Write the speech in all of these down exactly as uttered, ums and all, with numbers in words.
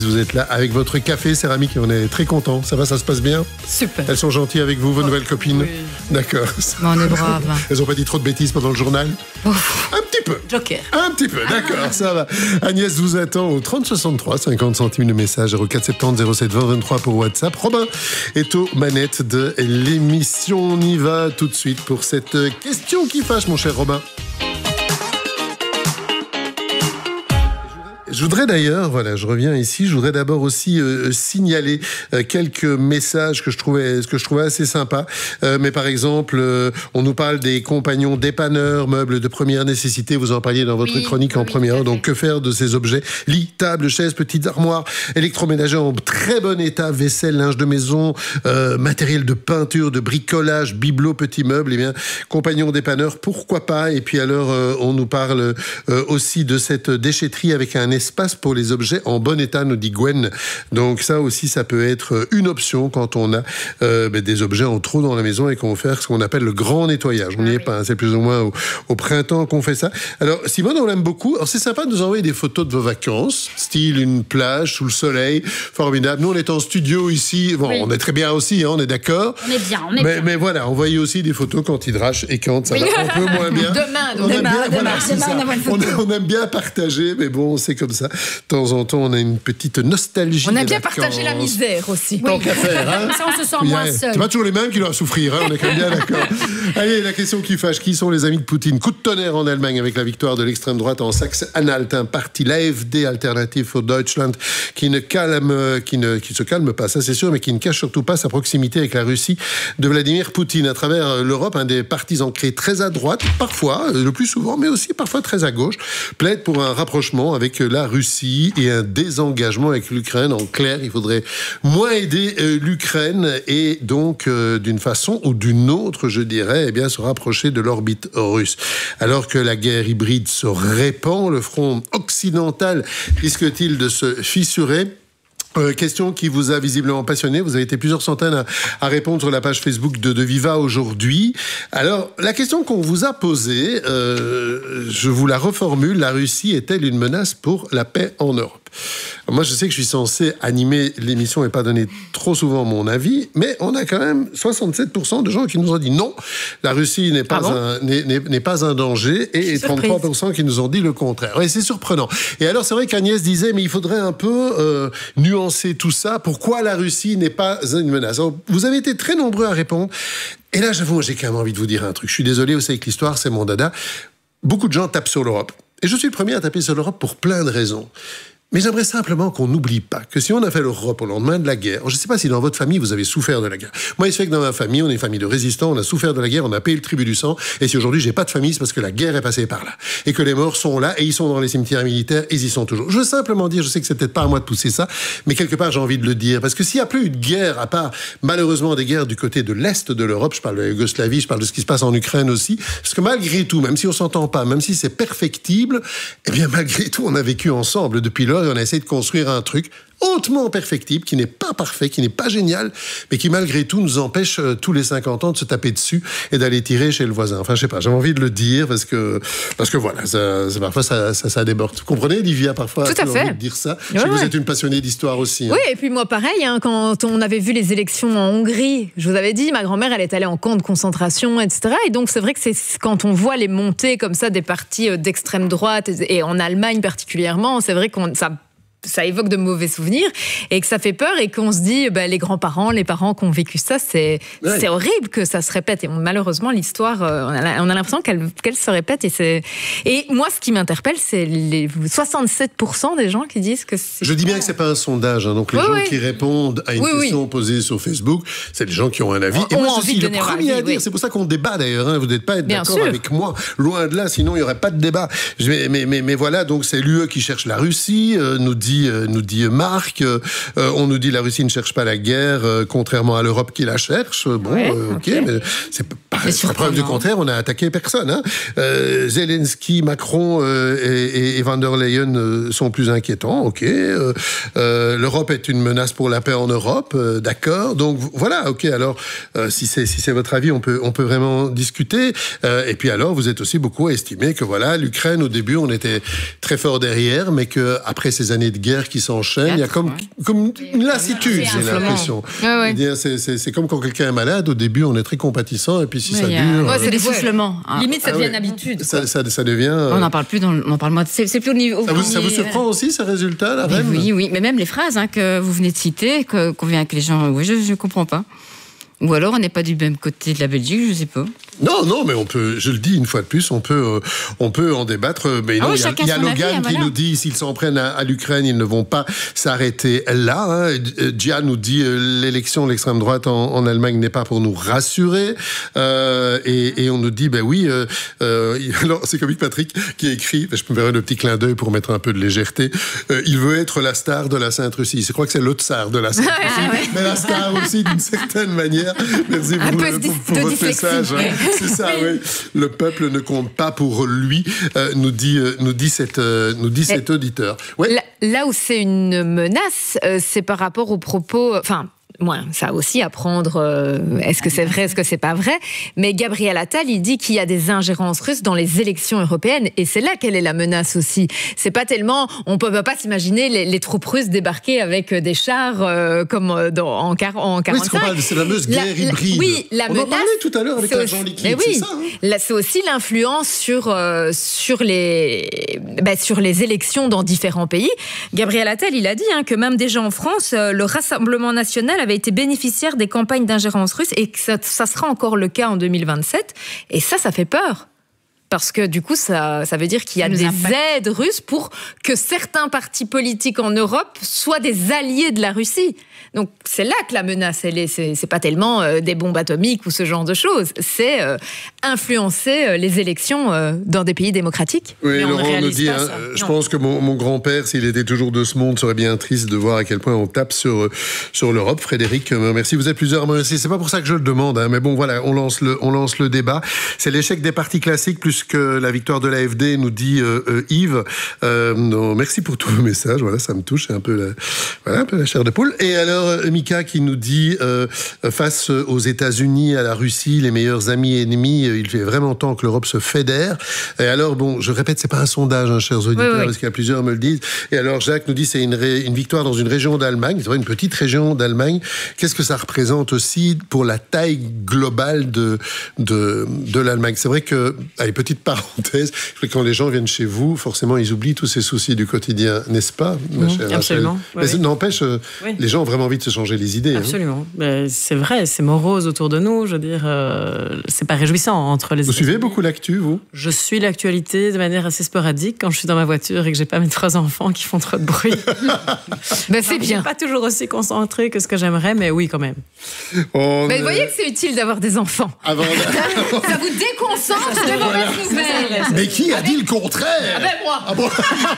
Vous êtes là avec votre café céramique et on est très contents. Ça va, ça se passe bien? Super. Elles sont gentilles avec vous, vos oh, nouvelles copines? Oui. D'accord. Mais on est braves. Elles n'ont pas dit trop de bêtises pendant le journal? Ouf. Un petit peu. Joker. Un petit peu, d'accord, ça va. Agnès vous attend au trente soixante-trois, cinquante centimes de message, zéro quatre soixante-dix zéro sept vingt vingt-trois pour WhatsApp. Robin est aux manettes de l'émission. On y va tout de suite pour cette question qui fâche, mon cher Robin. Je voudrais d'ailleurs, voilà, je reviens ici, je voudrais d'abord aussi euh, signaler euh, quelques messages que je trouvais, que je trouvais assez sympas. Euh, mais par exemple, euh, on nous parle des compagnons dépanneurs, meubles de première nécessité. Vous en parliez dans votre oui, chronique en oui, première heure. Donc, que faire de ces objets? Lits, tables, chaises, petites armoires, électroménagers en très bon état, vaisselle, linge de maison, euh, matériel de peinture, de bricolage, bibelots, petits meubles. Eh bien, compagnons dépanneurs, pourquoi pas? Et puis alors, euh, on nous parle euh, aussi de cette déchetterie avec un espace pour les objets en bon état, nous dit Gwen. Donc ça aussi, ça peut être une option quand on a euh, ben, des objets en trop dans la maison et qu'on veut faire ce qu'on appelle le grand nettoyage. On n'y est pas, hein, c'est plus ou moins au, au printemps qu'on fait ça. Alors Simone, on l'aime beaucoup. Alors c'est sympa de nous envoyer des photos de vos vacances, style une plage sous le soleil, formidable. Nous, on est en studio ici. Bon, oui. On est très bien aussi, hein, on est d'accord. On est bien, on est mais, bien. Mais voilà, on voyait aussi des photos quand il drache et quand ça oui. va un peu moins bien. Demain, on demain, aime bien, demain, voilà, demain, on, on, on aime bien partager, mais bon, c'est comme ça. De temps en temps, on a une petite nostalgie. On aime bien vacances. Partager la misère aussi. Tant oui. qu'à faire, hein. Ça, on se sent moins yeah. seul. C'est pas toujours les mêmes qui doivent souffrir, hein, on est quand même bien d'accord. Allez, la question qui fâche. Qui sont les amis de Poutine? Coup de tonnerre en Allemagne avec la victoire de l'extrême droite en Saxe-Anhalt, un parti, l'A F D, Alternative für Deutschland, qui ne calme, qui ne, qui se calme pas, ça c'est sûr, mais qui ne cache surtout pas sa proximité avec la Russie de Vladimir Poutine. À travers l'Europe, un des partis ancrés très à droite, parfois, le plus souvent, mais aussi parfois très à gauche, plaide pour un rapprochement avec la Russie et un désengagement avec l'Ukraine. En clair, il faudrait moins aider euh, l'Ukraine et donc, euh, d'une façon ou d'une autre, je dirais, eh bien, se rapprocher de l'orbite russe. Alors que la guerre hybride se répand, le front occidental risque-t-il de se fissurer? Euh, question qui vous a visiblement passionné. Vous avez été plusieurs centaines à, à répondre sur la page Facebook de, de Viva aujourd'hui. Alors, la question qu'on vous a posée, euh, je vous la reformule. La Russie est-elle une menace pour la paix en Europe? Moi, je sais que je suis censé animer l'émission et pas donner trop souvent mon avis, mais on a quand même soixante-sept pour cent de gens qui nous ont dit non, la Russie n'est pas, ah bon un, n'est, n'est, n'est pas un danger, et trente-trois pour cent qui nous ont dit le contraire. Et c'est surprenant. Et alors, c'est vrai qu'Agnès disait, mais il faudrait un peu euh, nuancer tout ça. Pourquoi la Russie n'est pas une menace? Alors, vous avez été très nombreux à répondre. Et là, j'avoue, j'ai quand même envie de vous dire un truc. Je suis désolé, vous savez que l'histoire, c'est mon dada. Beaucoup de gens tapent sur l'Europe. Et je suis le premier à taper sur l'Europe pour plein de raisons. Mais j'aimerais simplement qu'on n'oublie pas que si on a fait l'Europe au lendemain de la guerre, je ne sais pas si dans votre famille vous avez souffert de la guerre. Moi, il se fait que dans ma famille, on est une famille de résistants, on a souffert de la guerre, on a payé le tribut du sang, et si aujourd'hui j'ai pas de famille, c'est parce que la guerre est passée par là. Et que les morts sont là, et ils sont dans les cimetières militaires, et ils y sont toujours. Je veux simplement dire, je sais que c'est peut-être pas à moi de pousser ça, mais quelque part j'ai envie de le dire, parce que s'il n'y a plus eu de guerre, à part malheureusement des guerres du côté de l'Est de l'Europe, je parle de la Yougoslavie, je parle de ce qui se passe en Ukraine aussi, parce que malgré tout, même si on s'entend pas, même si c'est perfectible, eh bien malgré tout, on a vécu ensemble depuis lors, et on a essayé de construire un truc hautement perfectible, qui n'est pas parfait, qui n'est pas génial, mais qui malgré tout nous empêche euh, tous les cinquante ans de se taper dessus et d'aller tirer chez le voisin. Enfin, je sais pas, j'ai envie de le dire parce que, parce que voilà, ça, ça, parfois ça, ça, ça déborde. Vous comprenez, Olivia, parfois, tout à fait. Envie de dire ça. Je ouais, sais que ouais. vous êtes une passionnée d'histoire aussi. Hein. Oui, et puis moi pareil, hein, quand on avait vu les élections en Hongrie, je vous avais dit, ma grand-mère, elle est allée en camp de concentration, et cetera. Et donc c'est vrai que c'est quand on voit les montées comme ça des partis d'extrême droite, et en Allemagne particulièrement, c'est vrai qu'on ça ça évoque de mauvais souvenirs et que ça fait peur et qu'on se dit bah, les grands-parents, les parents qui ont vécu ça, c'est, ouais. c'est horrible que ça se répète. Et malheureusement, l'histoire, euh, on, a, on a l'impression qu'elle, qu'elle se répète. Et, c'est... et moi, ce qui m'interpelle, c'est les soixante-sept pour cent des gens qui disent que c'est... Je dis bien que c'est pas un sondage. Hein, donc les oui, gens oui. qui répondent à une oui, question oui. posée sur Facebook, c'est les gens qui ont un avis. On, et moi, je suis le premier avis, à dire. Oui. C'est pour ça qu'on débat d'ailleurs. Hein, vous n'êtes pas être bien d'accord sûr. avec moi. Loin de là, sinon il n'y aurait pas de débat. Mais, mais, mais, mais voilà, donc c'est l'U E qui cherche la Russie, euh, nous dit... Euh, nous dit Marc, euh, on nous dit la Russie ne cherche pas la guerre, euh, contrairement à l'Europe qui la cherche. Bon, ouais, euh, ok, okay. mais c'est pas la preuve du contraire, on a attaqué personne. Hein. Euh, Zelensky, Macron euh, et, et Van der Leyen euh, sont plus inquiétants. Ok, euh, euh, l'Europe est une menace pour la paix en Europe, euh, d'accord. Donc voilà, ok. Alors euh, si c'est si c'est votre avis, on peut on peut vraiment discuter. Euh, et puis alors, vous êtes aussi beaucoup à estimer que voilà, l'Ukraine au début, on était très fort derrière, mais que après ces années de guerre qui s'enchaînent. Il y a comme, comme une lassitude, j'ai l'impression. Ouais, ouais. C'est, c'est, c'est comme quand quelqu'un est malade, au début on est très compatissant et puis si Mais ça a... dure... Ouais, c'est des soufflements. Ah. Limite ça ah, devient ouais. une habitude. Ça, ça, ça devient... Euh... On n'en parle plus, dans le... on en parle moins. C'est, c'est plus au niveau... Ça vous, ça vous surprend aussi ces résultats, la reine ? Oui, oui, mais même les phrases hein, que vous venez de citer, que, qu'on vient avec les gens, oui, je ne comprends pas. Ou alors on n'est pas du même côté de la Belgique, je ne sais pas. Non, non, mais on peut, je le dis une fois de plus, on peut, euh, on peut en débattre. Mais ah non, oui, il y a, chacun il y a son Logan avis, hein, qui voilà. nous dit s'ils s'en prennent à, à l'Ukraine, ils ne vont pas s'arrêter là. Hein. Gia nous dit euh, l'élection de l'extrême droite en, en Allemagne n'est pas pour nous rassurer. Euh, et, et on nous dit, ben oui. Euh, euh, alors c'est comique Patrick qui écrit, je peux me faire le petit clin d'œil pour mettre un peu de légèreté. Euh, il veut être la star de la Sainte-Russie. Je crois que c'est l'autre star de la Sainte-Russie, Ah ouais. mais la star aussi d'une certaine manière. Merci pour, peu le, de pour, pour de votre dyslexie. message. Hein. C'est ça, oui. Le peuple ne compte pas pour lui, euh, nous dit, euh, nous dit, cette, euh, nous dit cet auditeur. Ouais. Là, là où c'est une menace, euh, c'est par rapport aux propos... Enfin, moi, ça a aussi à prendre, euh, est-ce que c'est vrai, est-ce que c'est pas vrai, mais Gabriel Attal, il dit qu'il y a des ingérences russes dans les élections européennes, et c'est là qu'elle est la menace aussi. C'est pas tellement, on peut pas s'imaginer les, les troupes russes débarquer avec des chars euh, comme dans, en, en quarante-cinq. Oui, c'est, parle, c'est la fameuse guerre la, hybride. Oui, la on menace, en parlait tout à l'heure avec l'argent liquide, mais oui, c'est ça. Hein là, c'est aussi l'influence sur, euh, sur, les, bah, sur les élections dans différents pays. Gabriel Attal, il a dit hein, que même déjà en France, euh, le Rassemblement national avait été bénéficiaire des campagnes d'ingérence russe et que ça, ça sera encore le cas en deux mille vingt-sept. Et ça, ça fait peur. Parce que du coup, ça, ça veut dire qu'il y a des impacts. aides russes pour que certains partis politiques en Europe soient des alliés de la Russie. Donc c'est là que la menace, elle est. C'est, c'est pas tellement euh, des bombes atomiques ou ce genre de choses. C'est euh, influencer euh, les élections euh, dans des pays démocratiques. Oui, mais Laurent nous dit, hein, je pense que mon, mon grand-père, s'il était toujours de ce monde, serait bien triste de voir à quel point on tape sur, sur l'Europe. Frédéric, euh, merci. Vous êtes plusieurs à me remercier. C'est pas pour ça que je le demande, hein, mais bon, voilà, on lance le, on lance le débat. C'est l'échec des partis classiques plus que la victoire de l'A F D, nous dit euh, euh, Yves. Euh, non, merci pour tous vos messages. Voilà, ça me touche, c'est un peu la, voilà, un peu la chair de poule. Et alors, Mika qui nous dit euh, face aux États-Unis, à la Russie, les meilleurs amis et ennemis, il fait vraiment temps que l'Europe se fédère. Et alors, bon, je répète, c'est pas un sondage, hein, chers auditeurs, oui, oui. parce qu'il y a plusieurs me le disent. Et alors, Jacques nous dit c'est une, ré, une victoire dans une région d'Allemagne, c'est vrai, une petite région d'Allemagne. Qu'est-ce que ça représente aussi pour la taille globale de, de, de l'Allemagne? C'est vrai que, allez, petite parenthèse, quand les gens viennent chez vous, forcément, ils oublient tous ces soucis du quotidien, n'est-ce pas, ma mmh, chère absolument. Mais oui. n'empêche, oui. les gens ont vraiment envie de se changer les idées. Absolument. Hein. Mais c'est vrai, c'est morose autour de nous. Je veux dire, euh, c'est pas réjouissant entre les. Vous suivez beaucoup l'actu, vous? Je suis l'actualité de manière assez sporadique quand je suis dans ma voiture et que j'ai pas mes trois enfants qui font trop de bruit. ben c'est bien. Je suis pas toujours aussi concentrée que ce que j'aimerais, mais oui, quand même. On mais est... Vous voyez que c'est utile d'avoir des enfants. Avant de... Ça vous déconcentre de mauvaises nouvelles. Mais qui a dit le contraire? Ah ben moi. Ah bon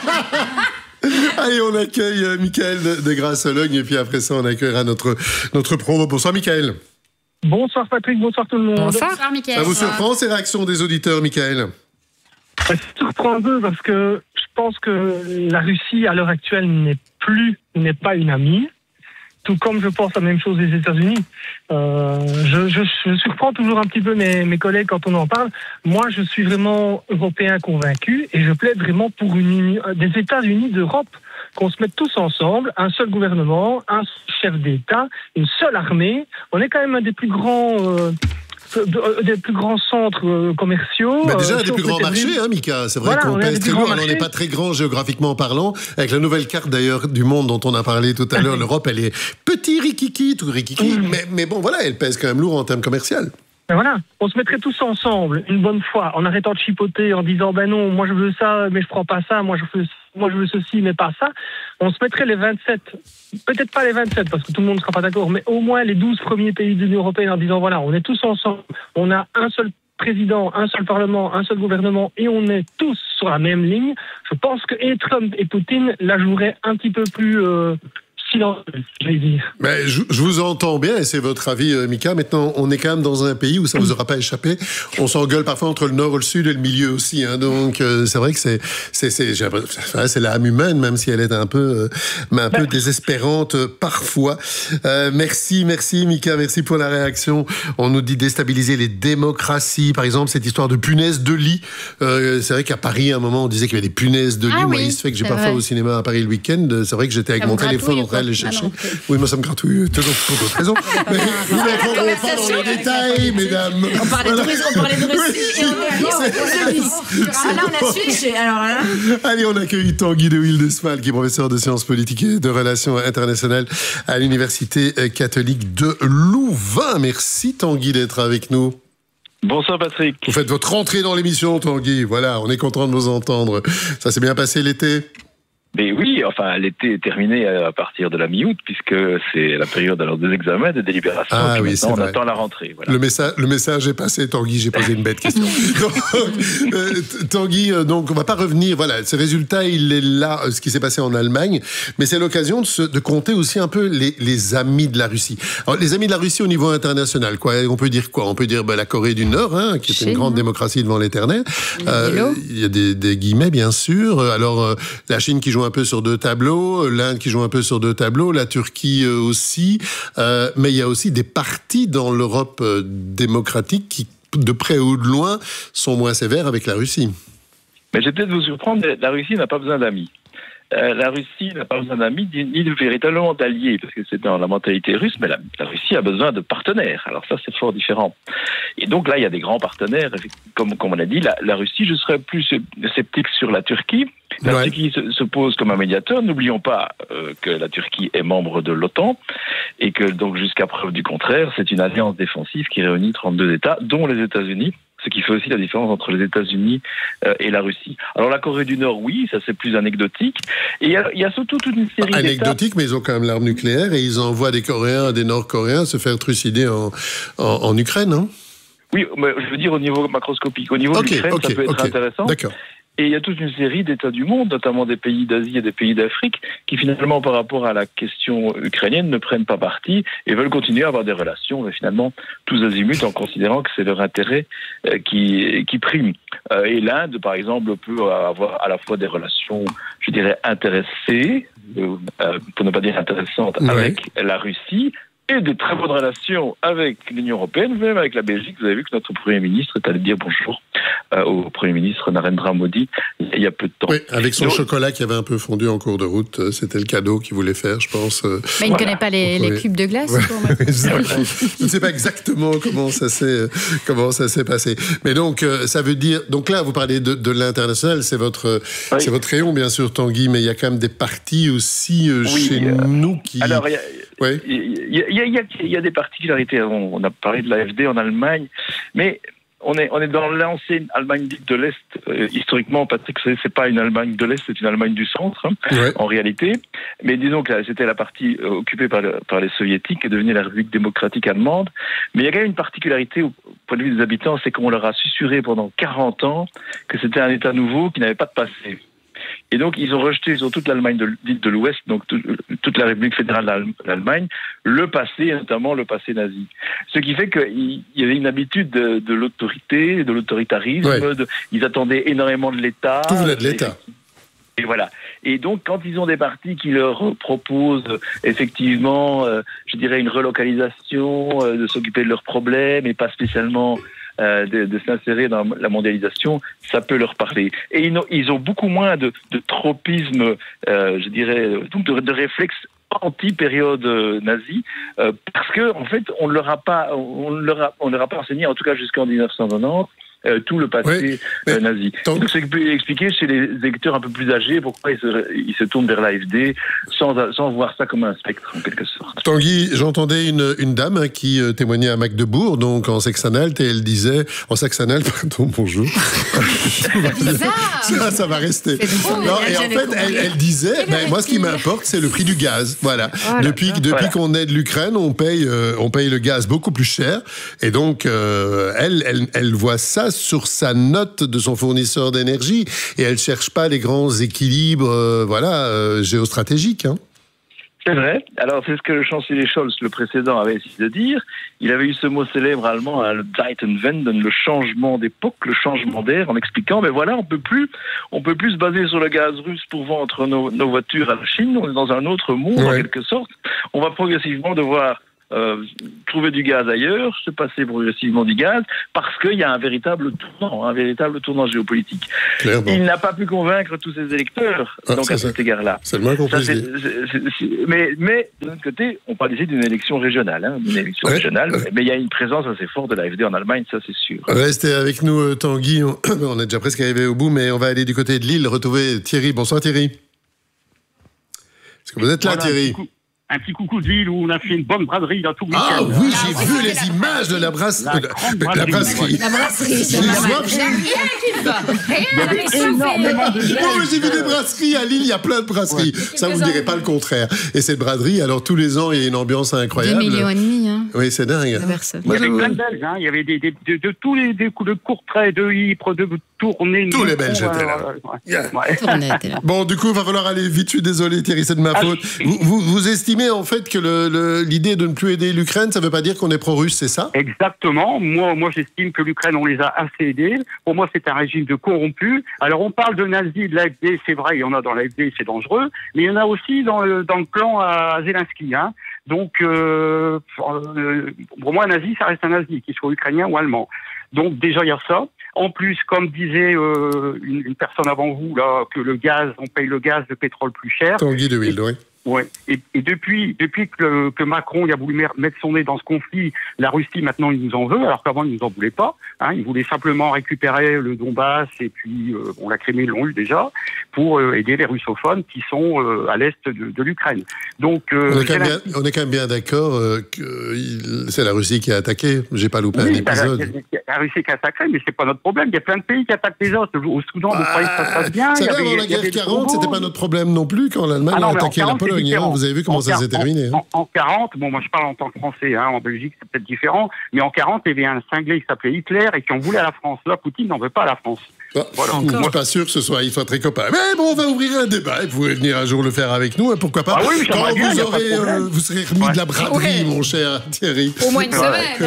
Allez, on accueille euh, Michael de, de Grasse-Logne et puis après ça, on accueillera notre, notre promo. Bonsoir, Michael. Bonsoir, Patrick. Bonsoir, tout le monde. Bonsoir, Bonsoir Michael. Ça vous surprend, ces réactions des auditeurs, Michael? Ça me surprend un peu parce que je pense que la Russie, à l'heure actuelle, n'est plus, n'est pas une amie. Tout comme je pense la même chose des États-Unis. Euh, je, je, je surprends toujours un petit peu mes, mes collègues quand on en parle. Moi, je suis vraiment européen convaincu et je plaide vraiment pour une union, des États-Unis d'Europe, qu'on se mette tous ensemble, un seul gouvernement, un chef d'État, une seule armée. On est quand même un des plus grands... Euh, des plus grands centres commerciaux. Bah déjà, euh, des plus grands marchés, hein, Mika. C'est vrai voilà, qu'on pèse très lourd. Alors, on n'est pas très grand géographiquement parlant. Avec la nouvelle carte, d'ailleurs, du monde dont on a parlé tout à l'heure, l'Europe, elle est petit rikiki, tout rikiki. Mmh. Mais, mais bon, voilà, elle pèse quand même lourd en termes commerciaux. Ben voilà, on se mettrait tous ensemble, une bonne fois, en arrêtant de chipoter, en disant ben non, moi je veux ça, mais je prends pas ça, moi je veux, moi je veux ceci, mais pas ça. On se mettrait les vingt-sept, peut-être pas les vingt-sept, parce que tout le monde ne sera pas d'accord, mais au moins les douze premiers pays de l'Union européenne en disant voilà, on est tous ensemble, on a un seul président, un seul parlement, un seul gouvernement, et on est tous sur la même ligne. Je pense que et Trump et Poutine la joueraient un petit peu plus... Euh, silencieux, je vais dire. Mais je, je vous entends bien, et c'est votre avis, euh, Mika. Maintenant, on est quand même dans un pays où ça vous aura pas échappé. On s'engueule parfois entre le nord, le sud et le milieu aussi. Hein, donc, euh, c'est vrai que c'est, c'est, c'est, j'ai enfin, c'est l'âme humaine, même si elle est un peu, euh, mais un peu ben... désespérante euh, parfois. Euh, merci, merci, Mika, merci pour la réaction. On nous dit déstabiliser les démocraties. Par exemple, cette histoire de punaises de lit. Euh, c'est vrai qu'à Paris, à un moment, on disait qu'il y avait des punaises de lit. Ah, moi, oui, il se fait que j'ai parfois au cinéma à Paris le week-end. C'est vrai que j'étais avec mon téléphone en train de les chercher. Ah non, okay. Oui, moi ça me gratouille toujours pour d'autres raisons. Mais nous n'entrons pas dans les détails, mesdames. On parlait de Russie, on parlait de Russie. Là, on a switché. Alors là. Allez, on accueille Tanguy de Wildesmal, qui est professeur de sciences politiques et de relations internationales à l'Université catholique de Louvain. Merci Tanguy d'être avec nous. Bonsoir Patrick. Vous faites votre entrée dans l'émission, Tanguy. Voilà, on est content de vous entendre. Ça s'est bien passé l'été ? Mais oui, enfin, l'été est terminé à partir de la mi-août, puisque c'est la période alors des examens, des délibérations. Ah oui, c'est on vrai. attend la rentrée. Voilà. Le message, le message est passé, Tanguy. J'ai posé une bête question. donc, euh, Tanguy, euh, donc on va pas revenir. Voilà, ce résultat, il est là, ce qui s'est passé en Allemagne, mais c'est l'occasion de, se, de compter aussi un peu les, les amis de la Russie. Alors, les amis de la Russie au niveau international, quoi. On peut dire quoi ? On peut dire ben, la Corée du Nord, hein, qui est Chine, une grande démocratie devant l'Éternel. Euh, il y a des, des guillemets, bien sûr. Alors, euh, la Chine qui joue un peu sur deux tableaux, l'Inde qui joue un peu sur deux tableaux, la Turquie euh, aussi, euh, mais il y a aussi des partis dans l'Europe euh, démocratique qui, de près ou de loin, sont moins sévères avec la Russie. Mais je vais peut-être vous surprendre, la Russie n'a pas besoin d'amis. Euh, la Russie n'a pas besoin d'amis ni de véritablement d'alliés, parce que c'est dans la mentalité russe, mais la, la Russie a besoin de partenaires. Alors ça, c'est fort différent. Et donc là, il y a des grands partenaires. Comme, comme on a dit, la, la Russie, je serais plus sceptique sur la Turquie. La ouais. Turquie se, se pose comme un médiateur. N'oublions pas euh, que la Turquie est membre de l'OTAN et que donc jusqu'à preuve du contraire, c'est une alliance défensive qui réunit trente-deux États, dont les États-Unis. Ce qui fait aussi la différence entre les États-Unis euh, et la Russie. Alors la Corée du Nord, oui, ça c'est plus anecdotique. Et il y a, y a surtout toute une série d'États... Anecdotique, mais ils ont quand même l'arme nucléaire et ils envoient des Coréens, des Nord-Coréens se faire trucider en, en, en Ukraine, non ? Oui, mais je veux dire au niveau macroscopique. Au niveau okay, de l'Ukraine, okay, ça peut être okay. intéressant. D'accord. Et il y a toute une série d'États du monde, notamment des pays d'Asie et des pays d'Afrique, qui finalement, par rapport à la question ukrainienne, ne prennent pas parti et veulent continuer à avoir des relations, mais finalement, tous azimuts, en considérant que c'est leur intérêt euh, qui, qui prime. Euh, et l'Inde, par exemple, peut avoir à la fois des relations, je dirais, intéressées, euh, pour ne pas dire intéressantes, ouais. avec la Russie, et des très bonnes relations avec l'Union européenne, même avec la Belgique. Vous avez vu que notre Premier ministre est allé dire bonjour euh, au Premier ministre Narendra Modi il y a peu de temps. Oui, avec son Donc, chocolat qui avait un peu fondu en cours de route. C'était le cadeau qu'il voulait faire, je pense. Mais il voilà. ne connaît pas les, les cubes de glace. Ouais. Je ne sais pas exactement comment ça s'est comment ça s'est passé. Mais donc ça veut dire donc là vous parlez de, de l'international, c'est votre oui. c'est votre rayon bien sûr, Tanguy, mais il y a quand même des partis aussi euh, oui, chez euh, nous qui. Alors il y a, ouais. il y a Il y, a, il, y a, il y a des particularités. On a parlé de l'A F D en Allemagne, mais on est, on est dans l'ancienne Allemagne dite de l'Est. Euh, historiquement, Patrick, c'est, c'est pas une Allemagne de l'Est, c'est une Allemagne du centre, hein, ouais. en réalité. Mais disons que là, c'était la partie euh, occupée par, le, par les Soviétiques et devenue la République démocratique allemande. Mais il y a quand même une particularité au point de vue des habitants, c'est qu'on leur a susurré pendant quarante ans que c'était un État nouveau qui n'avait pas de passé. Et donc, ils ont rejeté sur toute l'Allemagne de, dite de l'Ouest, donc tout, toute la République fédérale de l'Allemagne, le passé, notamment le passé nazi. Ce qui fait qu'il y avait une habitude de, de l'autorité, de l'autoritarisme. Ouais. De, ils attendaient énormément de l'État. Tout venait de l'État. Et, et voilà. Et donc, quand ils ont des partis qui leur proposent effectivement, euh, je dirais, une relocalisation, euh, de s'occuper de leurs problèmes et pas spécialement... Euh, de, de s'insérer dans la mondialisation, ça peut leur parler. Et ils ont, ils ont beaucoup moins de, de tropisme, euh, je dirais, de, de réflexes anti-période nazie, euh, parce que en fait, on ne leur a pas, on ne leur a, on leur a pas enseigné, en tout cas jusqu'en dix-neuf cent quatre-vingt-dix, Euh, tout le passé oui, euh, nazi. Tant... Donc, c'est expliquer chez les électeurs un peu plus âgés pourquoi ils se, ils se tournent vers l'A F D sans, sans voir ça comme un spectre, en quelque sorte. Tanguy, j'entendais une, une dame hein, qui euh, témoignait à Magdebourg, donc en Saxe-Anhalt, et elle disait, en Saxe-Anhalt, pardon, bonjour. ça, ça va rester. Non, et en fait, elle, elle disait, ben, moi, ce qui m'importe, c'est le prix du gaz. Voilà. Oh, depuis depuis voilà. qu'on aide l'Ukraine, on paye, euh, on paye le gaz beaucoup plus cher, et donc, euh, elle, elle, elle voit ça sur sa note de son fournisseur d'énergie et elle cherche pas les grands équilibres euh, voilà euh, géostratégiques hein. C'est vrai. Alors, c'est ce que le chancelier Scholz, le précédent, avait essayé de dire. Il avait eu ce mot célèbre allemand, hein, le Zeitenwende, le changement d'époque, le changement d'air, en expliquant, mais voilà, on peut plus, on peut plus se baser sur le gaz russe pour vendre nos, nos voitures à la Chine. On est dans un autre monde, ouais. en quelque sorte. On va progressivement devoir Euh, trouver du gaz ailleurs, se passer progressivement du gaz, parce qu'il y a un véritable tournant, un véritable tournant géopolitique. Clairement. Il n'a pas pu convaincre tous ses électeurs, ah, donc à cet égard-là. C'est le moins qu'on puisse dire. Mais, mais de l'autre côté, on parle ici d'une élection régionale, hein, d'une élection ouais. régionale, ouais. mais il y a une présence assez forte de l'A F D en Allemagne, ça c'est sûr. Restez avec nous, Tanguy. On, on est déjà presque arrivé au bout, mais on va aller du côté de Lille, retrouver Thierry. Bonsoir Thierry. Est-ce que vous êtes là, voilà, Thierry? Un petit coucou de Lille où on a fait une bonne braderie dans tout le week-end. Ah oui, j'ai ah, vu les la images de la, brasse... la, la, la brasserie. La brasserie, c'est rien qui va. Il y avait énormément de gens. Oh, j'ai vu des brasseries à Lille, il y a plein de brasseries. Ouais. Ça, vous ne direz pas le contraire. Et cette braderie, alors tous les ans, il y a une ambiance incroyable. deux millions et demi, hein. Oui, c'est dingue. Il y avait plein de Belges, hein. Il y avait des, des, de, de tous les des coups de Courtrai, de Ypres, de Tournai. Tous les Belges étaient là. Yeah. Bon, du coup, il va falloir aller vite. Je suis désolé, Thierry, c'est de ma ah, faute. Vous, vous, vous estimez en fait que le, le, l'idée de ne plus aider l'Ukraine, ça ne veut pas dire qu'on est pro-russe, c'est ça? Exactement. Moi, moi, j'estime que l'Ukraine, on les a assez aidés. Pour moi, c'est un régime de corrompus. Alors, on parle de nazis de l'A F D, c'est vrai, il y en a dans l'A F D, c'est dangereux, mais il y en a aussi dans le, dans le clan à Zelensky, hein. Donc, euh, pour moi, un nazi, ça reste un nazi, qu'il soit ukrainien ou allemand. Donc, déjà, il y a ça. En plus, comme disait euh, une, une personne avant vous, là, que le gaz, on paye le gaz, le pétrole plus cher. Tanguy de Wilde, oui. Ouais. Et, et depuis, depuis que, que Macron il a voulu mettre son nez dans ce conflit, la Russie maintenant il nous en veut, alors qu'avant il nous en voulait pas. Hein, il voulait simplement récupérer le Donbass et puis euh, bon la Crimée ils l'ont eu déjà pour euh, aider les russophones qui sont euh, à l'est de, de l'Ukraine. Donc euh, on, est quand même bien, on est quand même bien d'accord euh, que il, c'est la Russie qui a attaqué. J'ai pas loupé oui, un épisode. La, la Russie qui a attaqué, mais c'est pas notre problème. Il y a plein de pays qui attaquent les autres. Au Soudan, ah, vous croyez que ça se passe bien? Ça avant la guerre quarante, c'était pas notre problème non plus quand l'Allemagne ah, a attaqué la Pologne. Vous avez vu comment en ça s'est terminé. En, hein. en, en quarante, bon, moi je parle en tant que Français, hein, en Belgique c'est peut-être différent, mais en quarante, il y avait un cinglé qui s'appelait Hitler et qui en voulait à la France. Là, Poutine n'en veut pas à la France. Ah, voilà. Je ne suis pas sûr que ce soit, il soit très copain. Mais bon, on va ouvrir un débat et vous pouvez venir un jour le faire avec nous, hein, pourquoi pas. Ah oui, quand vous, aurez, euh, vous serez remis ouais. de la braderie, ouais. mon cher Thierry. Au moins une semaine.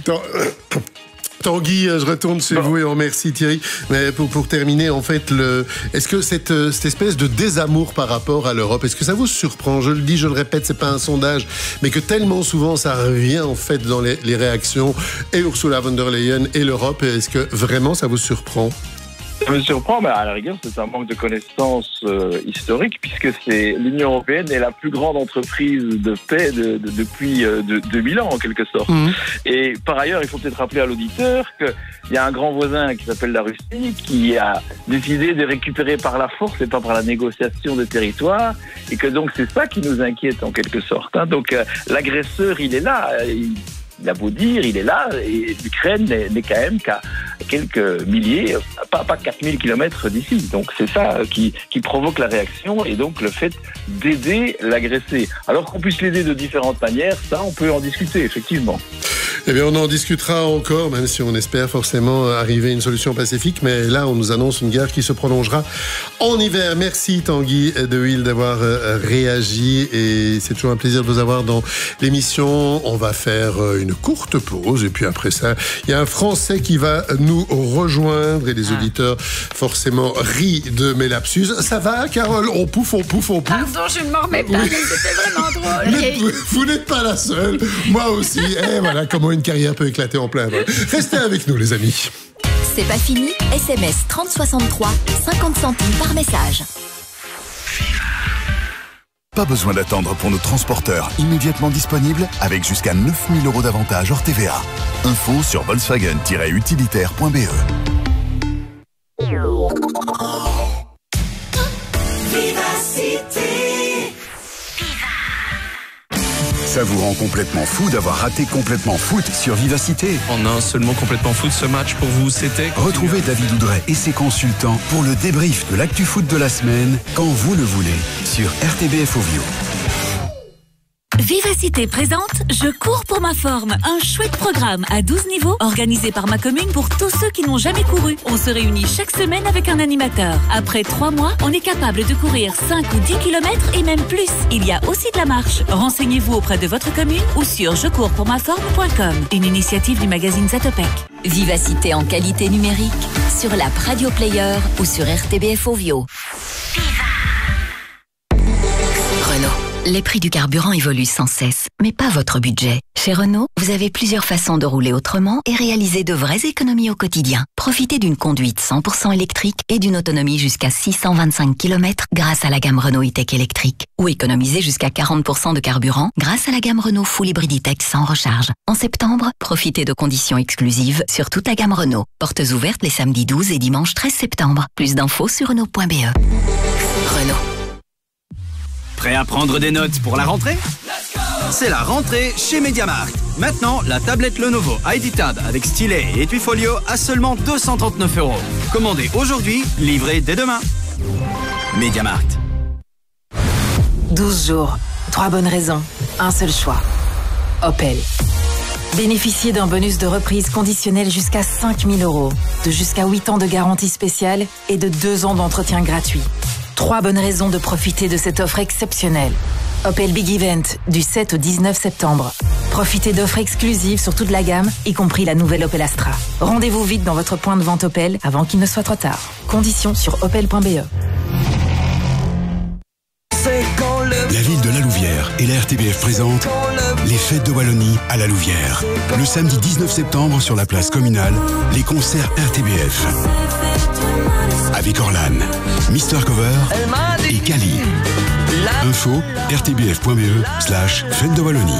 Hein. Tanguy, je retourne chez bon. vous et on remercie Thierry. Mais pour, pour terminer, en fait, le, est-ce que cette, cette espèce de désamour par rapport à l'Europe, est-ce que ça vous surprend? Je le dis, je le répète, c'est pas un sondage, mais que tellement souvent ça revient en fait dans les, les réactions, et Ursula von der Leyen et l'Europe, est-ce que vraiment ça vous surprend? Ça me surprend, mais à la rigueur, c'est un manque de connaissances euh, historiques, puisque c'est l'Union européenne est la plus grande entreprise de paix de, de, depuis euh, de, deux mille ans, en quelque sorte. Mmh. Et par ailleurs, il faut peut-être rappeler à l'auditeur qu'il y a un grand voisin qui s'appelle la Russie, qui a décidé de récupérer par la force et pas par la négociation des territoires, et que donc c'est ça qui nous inquiète, en quelque sorte. Hein. Donc euh, l'agresseur, il est là. Il, Il a beau dire, il est là, et l'Ukraine n'est, n'est quand même qu'à quelques milliers, pas, pas quatre mille kilomètres d'ici. Donc c'est ça qui, qui provoque la réaction et donc le fait d'aider l'agressé. Alors qu'on puisse l'aider de différentes manières, ça on peut en discuter, effectivement. Eh bien on en discutera encore, même si on espère forcément arriver à une solution pacifique, mais là on nous annonce une guerre qui se prolongera en hiver. Merci Tanguy de Wilde d'avoir réagi et c'est toujours un plaisir de vous avoir dans l'émission. On va faire une courte pause et puis après ça, il y a un Français qui va nous rejoindre et les ah. auditeurs forcément rient de mes lapsus. Ça va, Carole? On pouffe, on pouffe, on pouffe. Pardon, je ne m'en remets pas, oui. mais c'était vraiment drôle. Vous, vous n'êtes pas la seule, moi aussi. Et voilà comment une carrière peut éclater en plein vol. Restez avec nous, les amis. C'est pas fini. S M S trente soixante-trois, cinquante centimes par message. Pas besoin d'attendre pour nos transporteurs immédiatement disponibles avec jusqu'à neuf mille euros d'avantage hors T V A. Info sur volkswagen tiret utilitaire point b e. Ça vous rend complètement fou d'avoir raté Complètement Foot sur Vivacité. En un seul mot, Complètement Foot, ce match pour vous, c'était... Retrouvez David Oudret et ses consultants pour le débrief de l'actu foot de la semaine, quand vous le voulez, sur R T B F Ovio. Vivacité présente Je cours pour ma forme. Un chouette programme à douze niveaux organisé par ma commune pour tous ceux qui n'ont jamais couru. On se réunit chaque semaine avec un animateur. Après trois mois, on est capable de courir cinq ou dix kilomètres et même plus. Il y a aussi de la marche. Renseignez-vous auprès de votre commune ou sur je cours pour ma forme point com. Une initiative du magazine Zatopek. Vivacité en qualité numérique sur l'app Radio Player ou sur R T B F Ovio. Renault. Les prix du carburant évoluent sans cesse, mais pas votre budget. Chez Renault, vous avez plusieurs façons de rouler autrement et réaliser de vraies économies au quotidien. Profitez d'une conduite cent pour cent électrique et d'une autonomie jusqu'à six cent vingt-cinq kilomètres grâce à la gamme Renault E-Tech électrique. Ou économisez jusqu'à quarante pour cent de carburant grâce à la gamme Renault Full Hybrid E-Tech sans recharge. En septembre, profitez de conditions exclusives sur toute la gamme Renault. Portes ouvertes les samedis douze et dimanche treize septembre. Plus d'infos sur Renault point B E. Renault. Prêt à prendre des notes pour la rentrée ? C'est la rentrée chez MediaMarkt. Maintenant, la tablette Lenovo I D Tab avec stylet et étui folio à seulement deux cent trente-neuf euros. Commandez aujourd'hui, livré dès demain. MediaMarkt. douze jours, trois bonnes raisons, un seul choix. Opel. Bénéficiez d'un bonus de reprise conditionnel jusqu'à cinq mille euros, de jusqu'à huit ans de garantie spéciale et de deux ans d'entretien gratuit. Trois bonnes raisons de profiter de cette offre exceptionnelle. Opel Big Event, du sept au dix-neuf septembre. Profitez d'offres exclusives sur toute la gamme, y compris la nouvelle Opel Astra. Rendez-vous vite dans votre point de vente Opel avant qu'il ne soit trop tard. Conditions sur opel point b e. La ville de La Louvière et la R T B F présentent les fêtes de Wallonie à La Louvière. Le samedi dix-neuf septembre sur la place communale, les concerts R T B F. Avec Orlan, Mister Cover et Kali. Info r t b f point b e slash fête de Wallonie.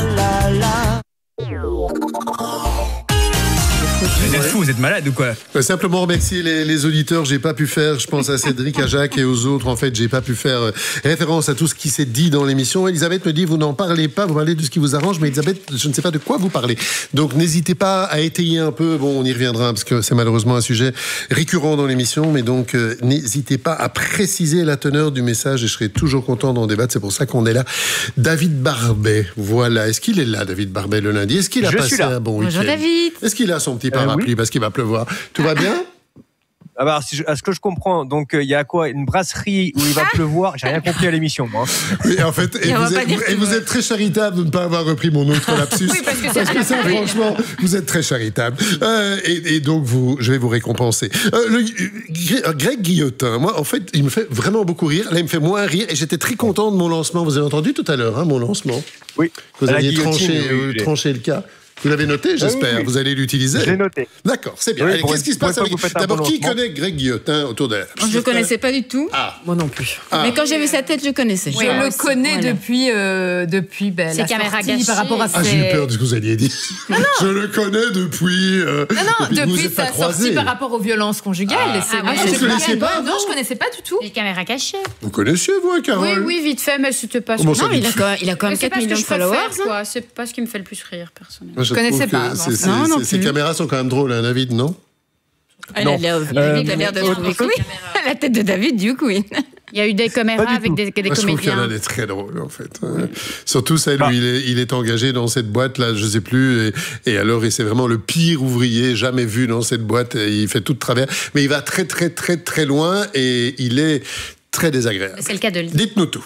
Vous êtes fous, vous êtes malade ou quoi ? euh, Simplement remercier les, les auditeurs. J'ai pas pu faire, je pense à Cédric, à Jacques et aux autres. En fait, j'ai pas pu faire euh, référence à tout ce qui s'est dit dans l'émission. Elisabeth me dit, vous n'en parlez pas, vous parlez de ce qui vous arrange. Mais Elisabeth, je ne sais pas de quoi vous parlez. Donc, n'hésitez pas à étayer un peu. Bon, on y reviendra parce que c'est malheureusement un sujet récurrent dans l'émission. Mais donc, euh, n'hésitez pas à préciser la teneur du message et je serai toujours content d'en débattre. C'est pour ça qu'on est là. David Barbet, voilà. Est-ce qu'il est là, David Barbet, le lundi ? Est-ce qu'il a Je passé un bon week-end ? Bonjour David. Est-ce qu'il a son petit parapluie oui. parce qu'il va pleuvoir ? Tout va bien ? Ah bah, si je, à ce que je comprends, donc il euh, y a quoi ? Une brasserie où il va pleuvoir ? J'ai rien compris à l'émission, moi. Oui, en fait, et, et, vous, êtes, vous, et vous êtes très charitable de ne pas avoir repris mon autre lapsus. Oui, parce que, parce que ça, oui. franchement, vous êtes très charitable. Euh, et, et donc, vous, je vais vous récompenser. Euh, le, euh, Greg Guillotin, moi, en fait, il me fait vraiment beaucoup rire. Là, il me fait moins rire. Et j'étais très content de mon lancement. Vous avez entendu tout à l'heure, hein, mon lancement ? Oui. Vous aviez tranché, oui, euh, tranché le cas. Vous l'avez noté, j'espère. Ah oui, oui. Vous allez l'utiliser. J'ai noté. D'accord, c'est bien. Oui, Allez, qu'est-ce qui se passe avec... D'abord, qui connaît Greg Guillotin autour de la... Je ne le connaissais pas du tout. Ah, moi non plus. Ah. Mais quand j'ai vu sa tête, je connaissais. Oui, je le connais voilà. depuis, euh, depuis ben, ses caméras cachées. Par rapport à ses... Ah, j'ai eu peur de ce que vous alliez dire. Non, non. Je le connais depuis... Euh, non, non, depuis, depuis sa sortie par rapport aux violences conjugales. Ah, c'est ah, vous ne connaissiez pas ? Non, je ne connaissais pas du tout. Les caméras cachées. Vous connaissiez, vous, Carole ? Oui, oui, vite fait, mais c'était pas... Non, il a quand même quatre millions de followers. C'est pas ce qui me fait le plus rire, personnellement. Je ne connaissais pas. Non, non Ces caméras sont quand même drôles, hein, David, non ? Elle a l'air de trouver que oui. La tête de David, du coup, oui. Il y a eu des caméras avec des, des Moi, comédiens. Je trouve qu'elle est très drôle, en fait. Ouais. Surtout celle bah. où il est, il est engagé dans cette boîte-là, je ne sais plus. Et, et alors, c'est vraiment le pire ouvrier jamais vu dans cette boîte. Il fait tout de travers. Mais il va très, très, très, très loin et il est très désagréable. C'est le cas de le dire. Dites-nous tout.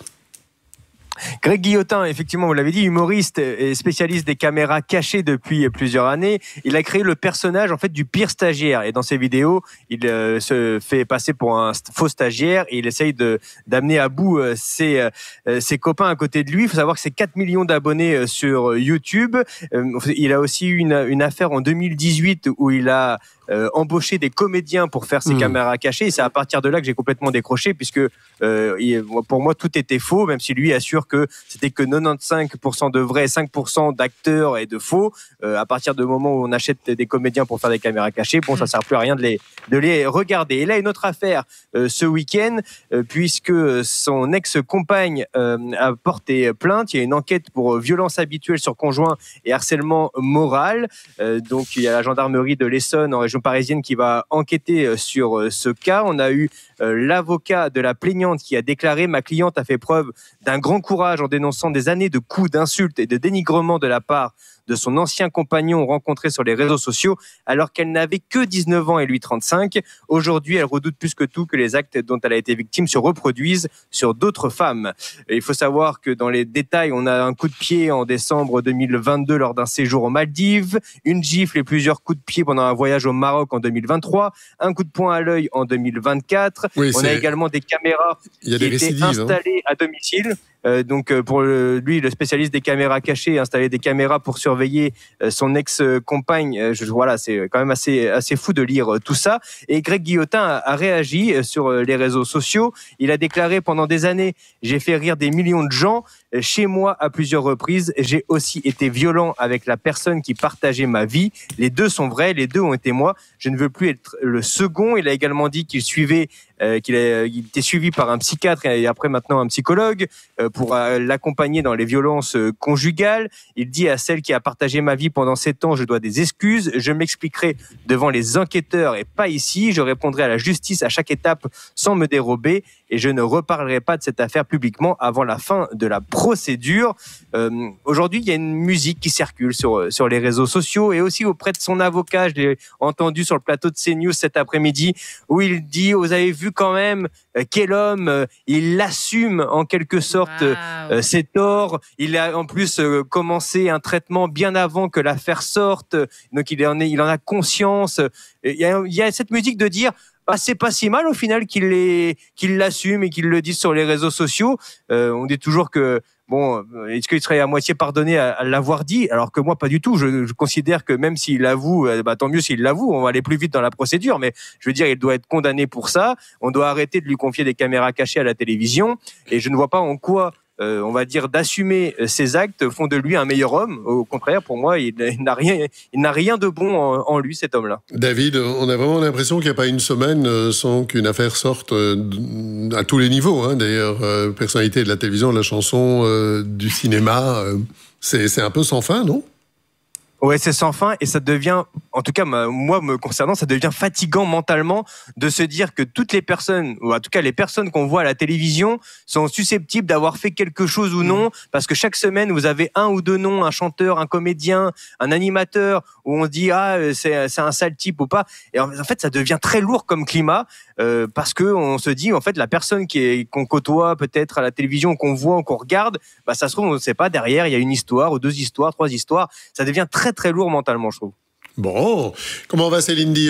Greg Guillotin, effectivement, vous l'avez dit, humoriste et spécialiste des caméras cachées depuis plusieurs années. Il a créé le personnage en fait du pire stagiaire. Et dans ses vidéos, il euh, se fait passer pour un faux stagiaire et il essaye de d'amener à bout euh, ses, euh, ses copains à côté de lui. Il faut savoir que c'est quatre millions d'abonnés sur YouTube. Euh, il a aussi eu une, une affaire en deux mille dix-huit où il a Euh, embaucher des comédiens pour faire ses mmh. caméras cachées. Et c'est à partir de là que j'ai complètement décroché, puisque euh, il, pour moi tout était faux, même si lui assure que c'était que quatre-vingt-quinze pour cent de vrai, cinq pour cent d'acteurs et de faux. Euh, à partir du moment où on achète des comédiens pour faire des caméras cachées, bon, ça sert plus à rien de les de les regarder. Et là, une autre affaire euh, ce week-end, euh, puisque son ex-compagne euh, a porté plainte. Il y a une enquête pour violence habituelle sur conjoint et harcèlement moral. Euh, donc il y a la gendarmerie de l'Essonne en région parisienne qui va enquêter sur ce cas. On a eu euh, l'avocat de la plaignante qui a déclaré « Ma cliente a fait preuve d'un grand courage courage en dénonçant des années de coups, d'insultes et de dénigrement de la part de son ancien compagnon rencontré sur les réseaux sociaux alors qu'elle n'avait que dix-neuf ans et lui trente-cinq. Aujourd'hui, elle redoute plus que tout que les actes dont elle a été victime se reproduisent sur d'autres femmes. Et il faut savoir que dans les détails, on a un coup de pied en décembre deux mille vingt-deux lors d'un séjour aux Maldives, une gifle et plusieurs coups de pied pendant un voyage au Maroc en deux mille vingt-trois, un coup de poing à l'œil en deux mille vingt-quatre. Oui, on a également des caméras qui étaient installées hein. à domicile. Euh, donc euh, pour le, lui, le spécialiste des caméras cachées, installer des caméras pour surveiller euh, son ex-compagne. Euh, je, voilà, c'est quand même assez assez fou de lire euh, tout ça. Et Greg Guillotin a, a réagi euh, sur euh, les réseaux sociaux. Il a déclaré pendant des années, j'ai fait rire des millions de gens. Chez moi, à plusieurs reprises, j'ai aussi été violent avec la personne qui partageait ma vie. Les deux sont vrais, les deux ont été moi. Je ne veux plus être le second. Il a également dit qu'il suivait, euh, qu'il a, il était suivi par un psychiatre et après maintenant un psychologue euh, pour euh, l'accompagner dans les violences euh, conjugales. Il dit à celle qui a partagé ma vie pendant sept ans, je dois des excuses. Je m'expliquerai devant les enquêteurs et pas ici. Je répondrai à la justice à chaque étape sans me dérober et je ne reparlerai pas de cette affaire publiquement avant la fin de la procédure. Euh, aujourd'hui, il y a une musique qui circule sur, sur les réseaux sociaux et aussi auprès de son avocat. Je l'ai entendu sur le plateau de CNews cet après-midi où il dit, vous avez vu quand même euh, quel homme, euh, il assume en quelque sorte wow. euh, ses torts. Il a en plus euh, commencé un traitement bien avant que l'affaire sorte. Donc il en, est, il en a conscience. Il y a, il y a cette musique de dire, bah, c'est pas si mal au final qu'il les, qu'il l'assume et qu'il le dise sur les réseaux sociaux. Euh, on dit toujours que bon, est-ce qu'il serait à moitié pardonné à, à l'avoir dit? Alors que moi, pas du tout. Je, je considère que même s'il l'avoue, bah, tant mieux s'il l'avoue. On va aller plus vite dans la procédure. Mais je veux dire, il doit être condamné pour ça. On doit arrêter de lui confier des caméras cachées à la télévision. Et je ne vois pas en quoi, euh, on va dire, d'assumer ses actes font de lui un meilleur homme. Au contraire, pour moi, il, il n'a rien, il n'a rien de bon en, en lui, cet homme-là. David, on a vraiment l'impression qu'il n'y a pas une semaine sans qu'une affaire sorte à tous les niveaux. Hein. D'ailleurs, euh, personnalité de la télévision, de la chanson, euh, du cinéma, euh, c'est, c'est un peu sans fin, non ? Ouais, c'est sans fin et ça devient, en tout cas moi me concernant, ça devient fatigant mentalement de se dire que toutes les personnes, ou en tout cas les personnes qu'on voit à la télévision, sont susceptibles d'avoir fait quelque chose ou non, parce que chaque semaine vous avez un ou deux noms, un chanteur, un comédien, un animateur, où on dit ah c'est c'est un sale type ou pas. Et en fait ça devient très lourd comme climat euh, parce que on se dit en fait la personne qui est qu'on côtoie peut-être à la télévision, qu'on voit, qu'on regarde, bah ça se trouve on ne sait pas, derrière il y a une histoire ou deux histoires, trois histoires, ça devient très très lourd mentalement, je trouve. Bon, comment va Céline Dion ?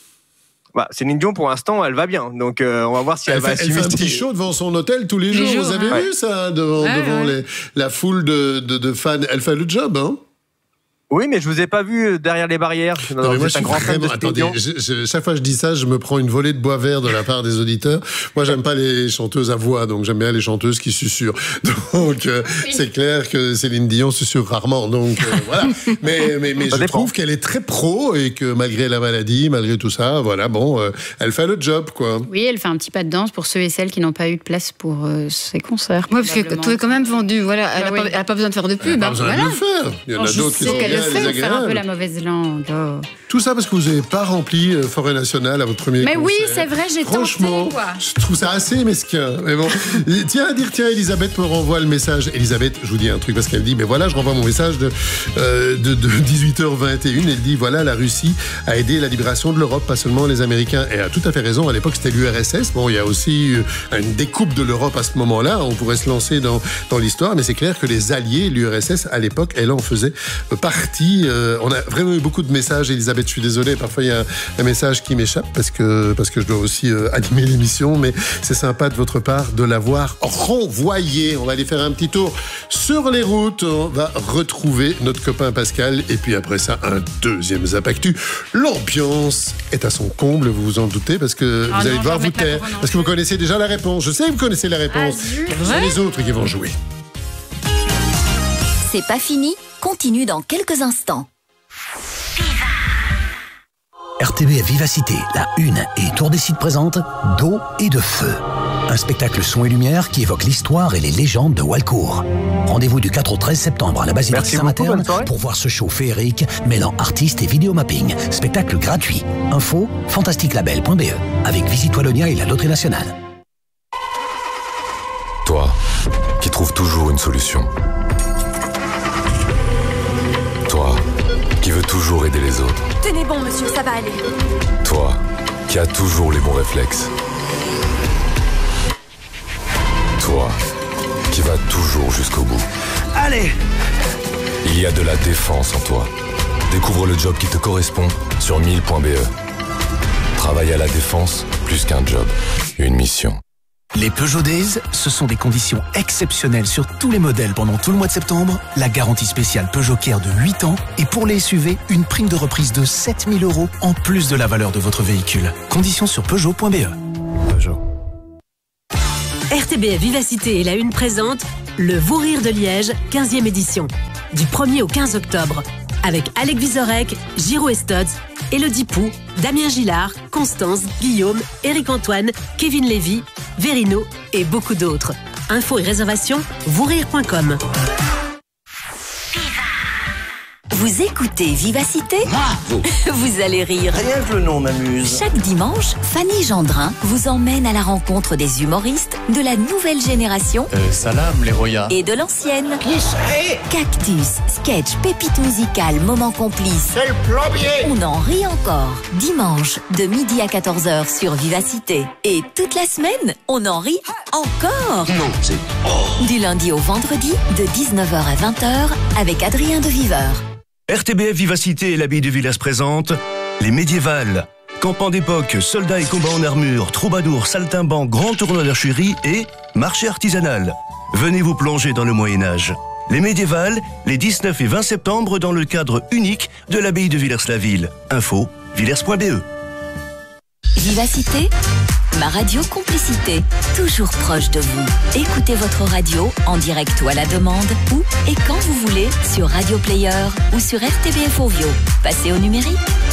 Bah, Céline Dion, pour l'instant, elle va bien. Donc, euh, on va voir si elle, elle va fait, assumer. Elle fait un petit show devant son hôtel tous les, les jours. jours. Vous avez hein. vu ça devant, ouais, devant ouais. Les, la foule de, de, de fans. Elle fait le job, hein ? Oui, mais je vous ai pas vu derrière les barrières. Non, non, mais moi, je suis un grand vraiment... fan de Attendez, je, je, chaque fois que je dis ça, je me prends une volée de bois vert de la part des auditeurs. Moi, j'aime pas les chanteuses à voix, donc j'aime bien les chanteuses qui susurrent. Donc, euh, oui. c'est clair que Céline Dion susurre rarement. Donc, euh, voilà. Mais, mais, mais je dépend. trouve qu'elle est très pro et que malgré la maladie, malgré tout ça, voilà, bon, euh, elle fait le job, quoi. Oui, elle fait un petit pas de danse pour ceux et celles qui n'ont pas eu de place pour euh, ses concerts. Oui, parce que tout est quand même vendu. Voilà, elle n'a bah, oui. pas, pas besoin de faire de pub. Elle n'a pas besoin voilà. de le faire. Il y en a d'autres qui sont bien désagréables. La mauvaise langue. Oh. Tout ça parce que vous n'avez pas rempli euh, Forêt Nationale à votre premier mais concert. Mais oui, c'est vrai, j'ai Franchement, tenté, quoi. Je trouve ça assez mesquin. Mais bon, tiens à dire, tiens, Elisabeth me renvoie le message. Elisabeth, je vous dis un truc parce qu'elle dit, mais voilà, je renvoie mon message de, euh, de, de dix-huit heures vingt et une. Elle dit, voilà, la Russie a aidé la libération de l'Europe, pas seulement les Américains. Et elle a tout à fait raison. À l'époque, c'était l'U R S S. Bon, il y a aussi une découpe de l'Europe à ce moment-là. On pourrait se lancer dans, dans l'histoire, mais c'est clair que les alliés, l'U R S S, à l'époque, elle en faisait partie. Euh, on a vraiment eu beaucoup de messages, Elisabeth, je suis désolé, parfois il y a un, un message qui m'échappe parce que, parce que je dois aussi euh, animer l'émission, mais c'est sympa de votre part de l'avoir renvoyé. On va aller faire un petit tour sur les routes, on va retrouver notre copain Pascal, et puis après ça, un deuxième Zap Actu. L'ambiance est à son comble, vous vous en doutez, parce que oh vous non, allez devoir vous taire, parce que vous connaissez déjà la réponse. Je sais que vous connaissez la réponse. Ah, c'est les autres qui vont jouer. C'est pas fini, continue dans quelques instants. R T B F Vivacité, la Une et Tour des Sites présentent D'eau et de feu. Un spectacle son et lumière qui évoque l'histoire et les légendes de Walcourt. Rendez-vous du quatre au treize septembre à la basilique Saint-Materne pour voir ce show féerique mêlant artistes et vidéomapping. Spectacle gratuit. Info fantastique label point b e avec Visite Wallonia et la Loterie Nationale. Toi, qui trouve toujours une solution. Toi, qui veux toujours aider les autres. Tenez bon, monsieur, ça va aller. Toi, qui as toujours les bons réflexes. Toi, qui vas toujours jusqu'au bout. Allez! Il y a de la défense en toi. Découvre le job qui te correspond sur mille point b e. Travailler à la défense, plus qu'un job, une mission. Les Peugeot Days, ce sont des conditions exceptionnelles sur tous les modèles pendant tout le mois de septembre. La garantie spéciale Peugeot Care de huit ans et pour les S U V, une prime de reprise de sept mille euros en plus de la valeur de votre véhicule. Conditions sur Peugeot point b e. Peugeot. R T B F Vivacité et la Une présente le Vous Rire de Liège, quinzième édition. Du premier au quinze octobre. Avec Alec Vizorek, Giro Estotz, Élodie Pou, Damien Gillard, Constance, Guillaume, Éric Antoine, Kevin Lévy, Verino et beaucoup d'autres. Infos et réservations, vousrire point com. Vous écoutez Vivacité ? Bravo. Vous allez rire. Rien que le nom m'amuse. Chaque dimanche, Fanny Gendrin vous emmène à la rencontre des humoristes de la nouvelle génération Euh, salam, les Roya. et de l'ancienne. Qui c'est ? Cactus, sketch, pépite musicale, moment complice. C'est le plombier. On en rit encore. Dimanche, de midi à quatorze heures sur Vivacité. Et toute la semaine, on en rit encore. Non, c'est... Oh. Du lundi au vendredi, de dix-neuf heures à vingt heures, avec Adrien de Viveur. R T B F Vivacité et l'abbaye de Villers présente les médiévales. Campement d'époque, soldats et combats en armure, troubadours, saltimbanques, grand tournoi d'archerie et marché artisanal. Venez vous plonger dans le Moyen-Âge. Les médiévales, les dix-neuf et vingt septembre dans le cadre unique de l'abbaye de Villers-la-Ville. Info, villers point b e. Vivacité, ma radio complicité, toujours proche de vous. Écoutez votre radio en direct ou à la demande, où et quand vous voulez, sur Radio Player ou sur R T B F Ovio. Passez au numérique.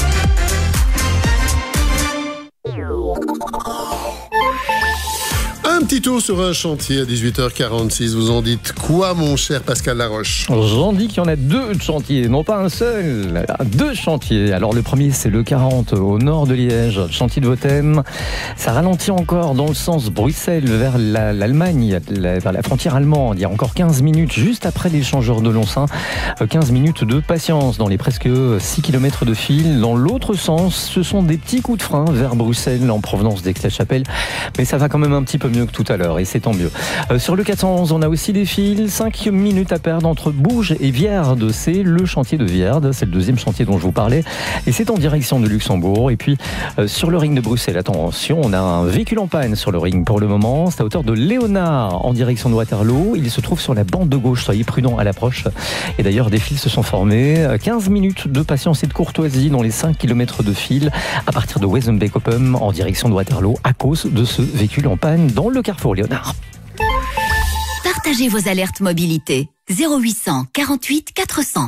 Un petit tour sur un chantier à dix-huit heures quarante-six. Vous en dites quoi, mon cher Pascal Laroche ? J'en dis qu'il y en a deux de chantiers, non pas un seul, deux chantiers. Alors le premier, c'est le quarante au nord de Liège, chantier de Votem. Ça ralentit encore dans le sens Bruxelles vers la, l'Allemagne, la, vers la frontière allemande. Il y a encore quinze minutes, juste après l'échangeur de Lonsin. quinze minutes de patience dans les presque six kilomètres de fil. Dans l'autre sens, ce sont des petits coups de frein vers Bruxelles en provenance d'Aix-la-Chapelle. Mais ça va quand même un petit peu mieux que tout à l'heure, et c'est tant mieux. Euh, sur le quatre cent onze, on a aussi des fils, cinq minutes à perdre entre Bourges et Vierde. C'est le chantier de Vierde, c'est le deuxième chantier dont je vous parlais, et c'est en direction de Luxembourg. Et puis, euh, sur le ring de Bruxelles, attention, on a un véhicule en panne sur le ring pour le moment. C'est à hauteur de Léonard, en direction de Waterloo. Il se trouve sur la bande de gauche, soyez prudents à l'approche. Et d'ailleurs, des fils se sont formés. quinze minutes de patience et de courtoisie dans les cinq kilomètres de fil à partir de Wezenbeek-Oppem, en direction de Waterloo, à cause de ce véhicule en panne dans le carrefour Léonard. Partagez vos alertes mobilité. zéro huit cent quarante-huit quatre cents.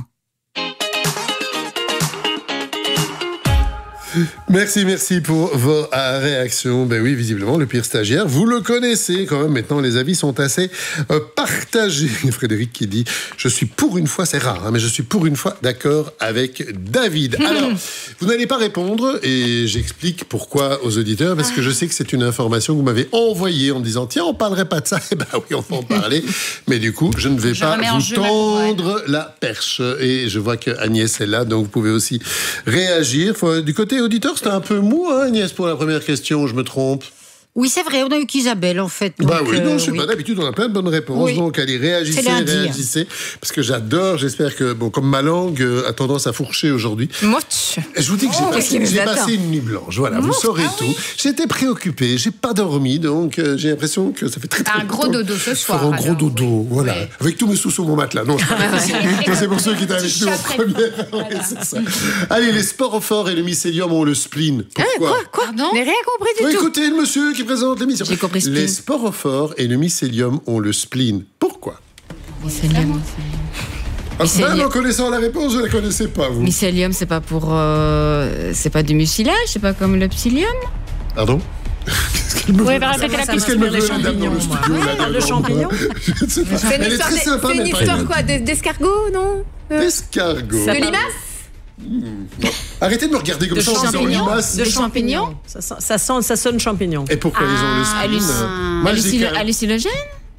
Merci, merci pour vos euh, réactions. Ben oui, visiblement, le pire stagiaire, vous le connaissez quand même. Maintenant, les avis sont assez euh, partagés. Frédéric qui dit « Je suis pour une fois, c'est rare, hein, mais je suis pour une fois d'accord avec David. » Alors, vous n'allez pas répondre et j'explique pourquoi aux auditeurs, parce que je sais que c'est une information que vous m'avez envoyée en me disant « Tiens, on parlerait pas de ça ?» Eh ben oui, on va en parler. Mais du coup, je ne vais je pas vous tendre la perche. Et je vois que Agnès est là, donc vous pouvez aussi réagir. Faut, du côté auditeur, c'était un peu mou, hein, Agnès, pour la première question, je me trompe. Oui, c'est vrai, on a eu qu'Isabelle, en fait. Donc, bah oui, non, euh, je sais oui. pas, d'habitude, on a plein de bonnes réponses. Oui. Donc, allez, réagissez, réagissez. Parce que j'adore, j'espère que, bon, comme ma langue euh, a tendance à fourcher aujourd'hui. Mouch. Je vous dis que j'ai, oh, passé, j'ai passé une nuit blanche. Voilà, Mouch. Vous saurez ah, tout. Oui. J'étais préoccupé, j'ai pas dormi, donc euh, j'ai l'impression que ça fait très, très un gros dodo ce soir. Un gros dodo, oui. Voilà. Oui. Avec tous mes sous sur mon matelas. Non, c'est, c'est pour ceux qui étaient avec nous en première. Ouais, c'est ça. Allez, les sporophores et le mycélium ont le spleen. Pourquoi ah, Quoi, quoi Pardon Je n'ai rien compris du oui, tout. Écoutez, le monsieur qui présente l'émission. Les sporophores et le mycélium ont le spleen. Pourquoi ? Mycélium. Ah, même en connaissant la réponse, je ne la connaissais pas, vous. Mycélium, c'est pas pour... Euh, c'est pas du mucilage, c'est pas comme le psyllium. Pardon ? Qu'est-ce qu'elle me oui, bah, répétez la question. Qu'est-ce qu'elle me veut, la dame dans le studio, ah, là, le champignon. Je ne sais pas. C'est une Elle histoire, est très sympa, c'est une mais histoire pas quoi d'escargot, non D'escargot. De limace Mmh. Arrêtez de me regarder comme de ça en disant limace. De champignons. Ça, ça, ça, sonne, ça sonne champignon. Et pourquoi ah, ils ont le spleen? Hallucinogène.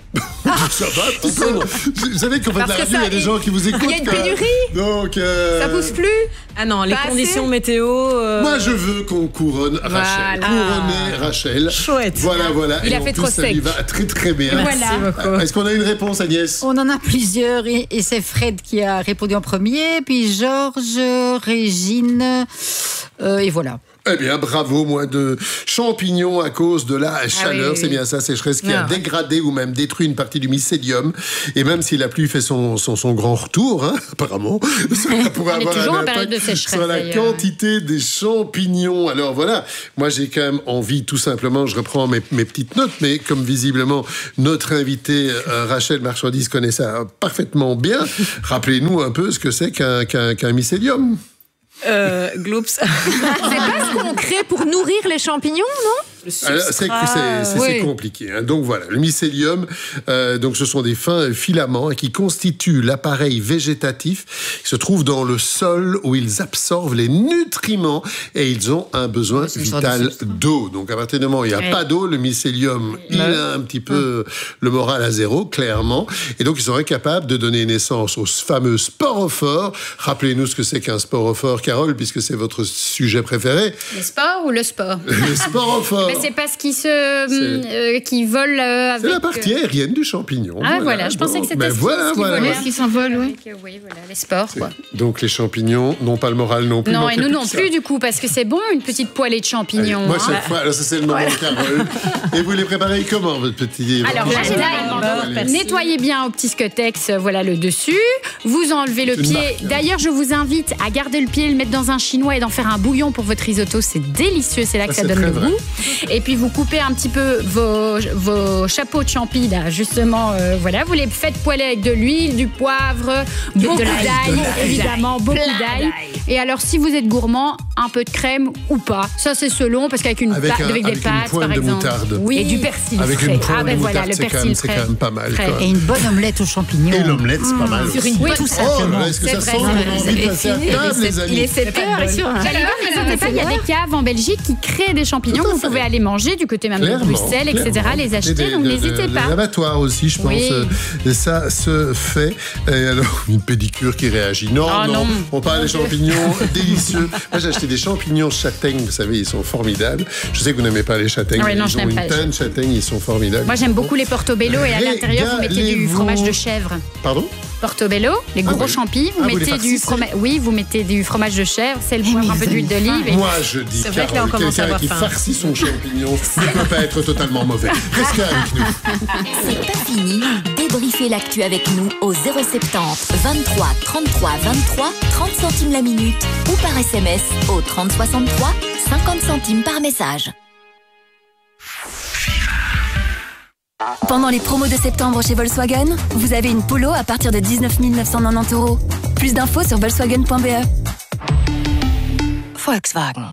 Ça va, tout ça. Vous savez qu'en fait, la radio, il y a des gens qui vous écoutent. Il y a une pénurie. Donc, euh... ça pousse plus. Ah non, les Pas conditions assez. météo. Euh... Moi, je veux qu'on couronne Rachel. Voilà. Couronner Rachel. Chouette. Voilà, voilà. Il et a en fait plus, trop ça sec. lui va très, très bien. Merci beaucoup. Est-ce qu'on a une réponse, Agnès? On en a plusieurs et, et c'est Fred qui a répondu en premier, puis Georges, Régine, euh, et voilà. Eh bien, bravo, moins de champignons à cause de la chaleur. oui, oui. C'est bien ça, sécheresse qui Ah, a ouais. dégradé ou même détruit une partie du mycélium. Et même si la pluie fait son, son, son grand retour, hein, apparemment, ça pourrait On est avoir toujours un en période impact de sécheresse, sur la d'ailleurs. quantité des champignons. Alors voilà, moi j'ai quand même envie, tout simplement, je reprends mes, mes petites notes, mais comme visiblement notre invitée euh, Rachel Marchandise connaît ça parfaitement bien, rappelez-nous un peu ce que c'est qu'un qu'un, qu'un mycélium. Euh, Gloops. C'est pas ce qu'on crée pour nourrir les champignons, non? Alors, c'est, c'est, c'est, Oui. c'est compliqué. Hein. Donc voilà, le mycélium, euh, donc ce sont des fins filaments qui constituent l'appareil végétatif qui se trouve dans le sol où ils absorbent les nutriments et ils ont un besoin vital d'eau. Donc à partir du moment où il n'y a Ouais. pas d'eau, le mycélium, il a un petit peu le moral à zéro, clairement. Et donc ils seraient capables de donner naissance aux fameux sporophores. Rappelez-nous ce que c'est qu'un sporophore, Carole, puisque c'est votre sujet préféré. Le sport ou le sport? Les sporophores. Mais c'est parce qu'ils se, euh, qu'ils volent euh, avec. C'est la partie aérienne du champignon. Ah voilà, je pensais que c'était Ben ce voilà, qui voilà. volait. voilà. Qui s'envolent, oui. Oui, voilà, les sports, quoi. Donc les champignons n'ont pas le moral non plus. Non, n'en et fait nous plus non que ça. plus, du coup, parce que c'est bon, une petite poêlée de champignons. Moi, hein. chaque fois, alors ça c'est le moment, Carole. Et vous les préparez comment, votre petit... Alors votre là, petit généralement, champignons? Allez. nettoyez bien au petit scotex, euh, voilà le dessus. Vous enlevez le C'est une pied. marque, hein. D'ailleurs, je vous invite à garder le pied, le mettre dans un chinois et d'en faire un bouillon pour votre risotto. C'est délicieux, c'est là que Ça, ça c'est donne le très vrai. goût. Et puis vous coupez un petit peu vos, vos chapeaux de champi, là, justement. euh, voilà, vous les faites poêler avec de l'huile, du poivre, beaucoup de l'ail, d'ail, de l'ail. évidemment, beaucoup Plein d'ail. d'ail. Et alors, si vous êtes gourmand, un peu de crème ou pas. Ça, c'est selon, parce qu'avec une Avec pâte, un- avec des avec une pâtes, pointe par de exemple. moutarde. Oui. Et du persil Avec frais. une pointe Ah ben de voilà, moutarde, le c'est quand, persil même, c'est frais. quand même pas mal. Frais. quoi. Et une bonne omelette aux champignons. Et l'omelette, c'est pas mal. Sur une aussi. bonne- tout Oh, simplement. là, est-ce que C'est ça vrai, sent? On a c'est envie vrai. de passer à Il est table, les sept- amis. il est sept heures et sur un- J'allais voir, mais N'hésitez pas, il y a des caves en Belgique qui créent des champignons que vous pouvez aller manger du côté même de Clairement, Bruxelles, et cetera. clairement. Les acheter, Et des- donc de- n'hésitez de- pas. de l'abattoir aussi, je pense. Oui. euh, Et ça se fait. Et alors, une pédicure qui réagit. Non, Oh, non, non. on parle des champignons délicieux. Moi, j'ai acheté des champignons châtaignes, vous savez, ils sont formidables. Je sais que vous n'aimez pas les châtaignes. Ouais, non, ils je ont n'aime une pas les teinte de châtaignes, ils sont formidables. Moi, j'aime beaucoup les portobello et à l'intérieur, vous mettez du Régalez-vous. fromage de chèvre. Pardon? Portobello, les Ah gros oui. champis, vous Ah, vous les mettez du farcissez fromage. Oui, vous mettez du fromage de chèvre, sel, poivre, un peu d'huile d'olive. et- Moi, je dis, C'est vrai que là, on Carole, commence à quelqu'un avoir qui faim. farcit son champignon ne peut pas être totalement mauvais. Restez avec nous. C'est pas fini. Débriefez l'actu avec nous au zéro soixante-dix vingt-trois trente-trois vingt-trois, trente centimes la minute ou par S M S au trente soixante-trois, cinquante centimes par message. Pendant les promos de septembre chez Volkswagen, vous avez une Polo à partir de dix-neuf mille neuf cent quatre-vingt-dix euros. Plus d'infos sur volkswagen point b e. Volkswagen.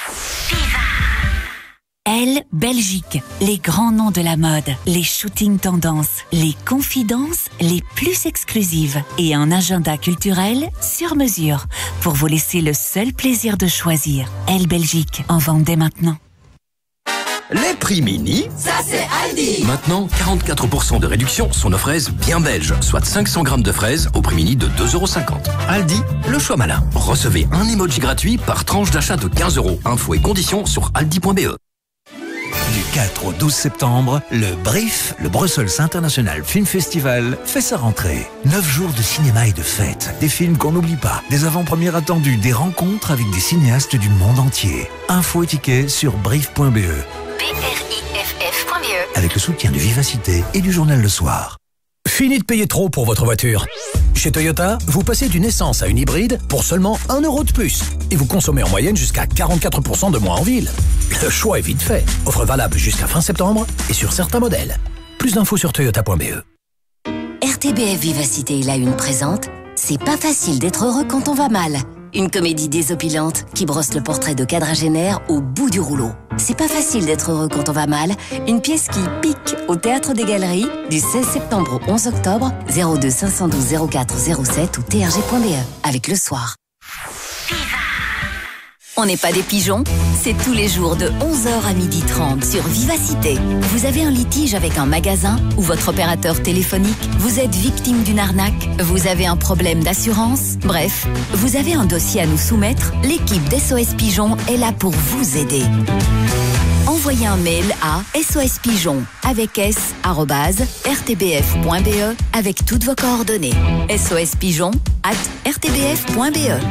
Elle, Belgique, les grands noms de la mode, les shootings tendances, les confidences les plus exclusives et un agenda culturel sur mesure pour vous laisser le seul plaisir de choisir. Elle, Belgique, en vente dès maintenant. Les prix mini. Ça, c'est Aldi. Maintenant, quarante-quatre pour cent de réduction sur nos fraises bien belges, soit cinq cents grammes de fraises au prix mini de deux euros cinquante. Aldi, le choix malin. Recevez un emoji gratuit par tranche d'achat de quinze euros. Infos et conditions sur aldi point b e. Du quatre au douze septembre, le Brief, le Brussels International Film Festival, fait sa rentrée. Neuf jours de cinéma et de fêtes, des films qu'on n'oublie pas, des avant-premières attendues, des rencontres avec des cinéastes du monde entier. Infos et tickets sur brief point b e. B R I F F point B E. Avec le soutien de Vivacité et du journal Le Soir. Fini de payer trop pour votre voiture. Chez Toyota, vous passez d'une essence à une hybride pour seulement un euro de plus. Et vous consommez en moyenne jusqu'à quarante-quatre pour cent de moins en ville. Le choix est vite fait. Offre valable jusqu'à fin septembre et sur certains modèles. Plus d'infos sur toyota point b e. R T B F Vivacité et la Une présente C'est pas facile d'être heureux quand on va mal. Une comédie désopilante qui brosse le portrait de quadragénaire au bout du rouleau. C'est pas facile d'être heureux quand on va mal. Une pièce qui pique au Théâtre des Galeries du seize septembre au onze octobre, zéro deux cinq un deux zéro quatre zéro sept ou t r g point b e avec Le Soir. On n'est pas des pigeons, c'est tous les jours de onze heures à midi trente sur Vivacité. Vous avez un litige avec un magasin ou votre opérateur téléphonique, vous êtes victime d'une arnaque, vous avez un problème d'assurance, bref, vous avez un dossier à nous soumettre, l'équipe d'S O S Pigeon est là pour vous aider. Envoyez un mail à sospigeon avec s arobase r t b f point b e avec toutes vos coordonnées. sospigeon arobase r t b f point b e.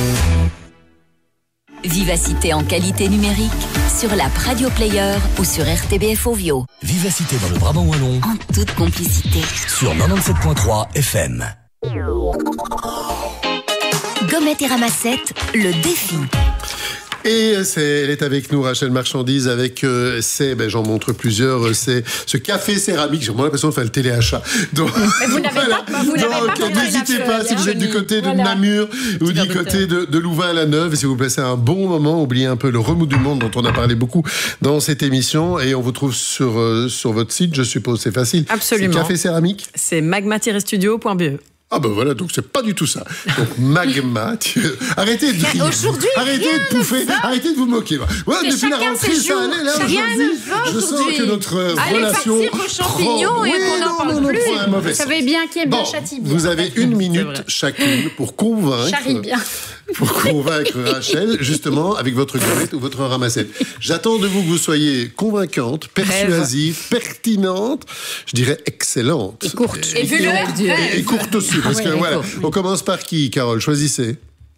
Vivacité en qualité numérique sur l'app Radio Player ou sur R T B F Ovio. Vivacité dans le Brabant Wallon. En toute complicité. Sur quatre-vingt-dix-sept virgule trois F M. Gommette et ramassette, le défi. Et c'est, elle est avec nous, Rachel Marchandise, avec euh, ces, ben, j'en montre plusieurs, c'est ce café céramique. J'ai vraiment l'impression de faire le téléachat. Donc, mais vous n'avez voilà. pas, vous Donc, pas n'hésitez pas, si vous êtes du côté de voilà. Namur ou du côté de, de Louvain-la-Neuve, et si vous passez un bon moment, oubliez un peu le remous du monde dont on a parlé beaucoup dans cette émission, et on vous trouve sur, euh, sur votre site, je suppose, c'est facile. Absolument. C'est café céramique. C'est magma tiret studio point b e. Ah ben voilà, donc c'est pas du tout ça. Donc magma, tu... arrêtez de rire. Aujourd'hui, arrêtez de pouffer, arrêtez de vous moquer. Ouais, mais depuis la rentrée, ça allait là aujourd'hui. Je sens que notre Allez relation partir aux champignons prend... et oui, qu'on n'en parle non, plus. non, non, Vous savez bien qui est bien bon, châtie bien. vous avez une minute chacune pour convaincre. Charrie bien. Pour convaincre Rachel, justement, avec votre gommette ou votre ramassette. J'attends de vous que vous soyez convaincante, persuasive, pertinente, je dirais excellente. Et courte. Et, et vu le et, et courte aussi, parce que oui, voilà. courte. On commence par qui, Carole? Choisissez.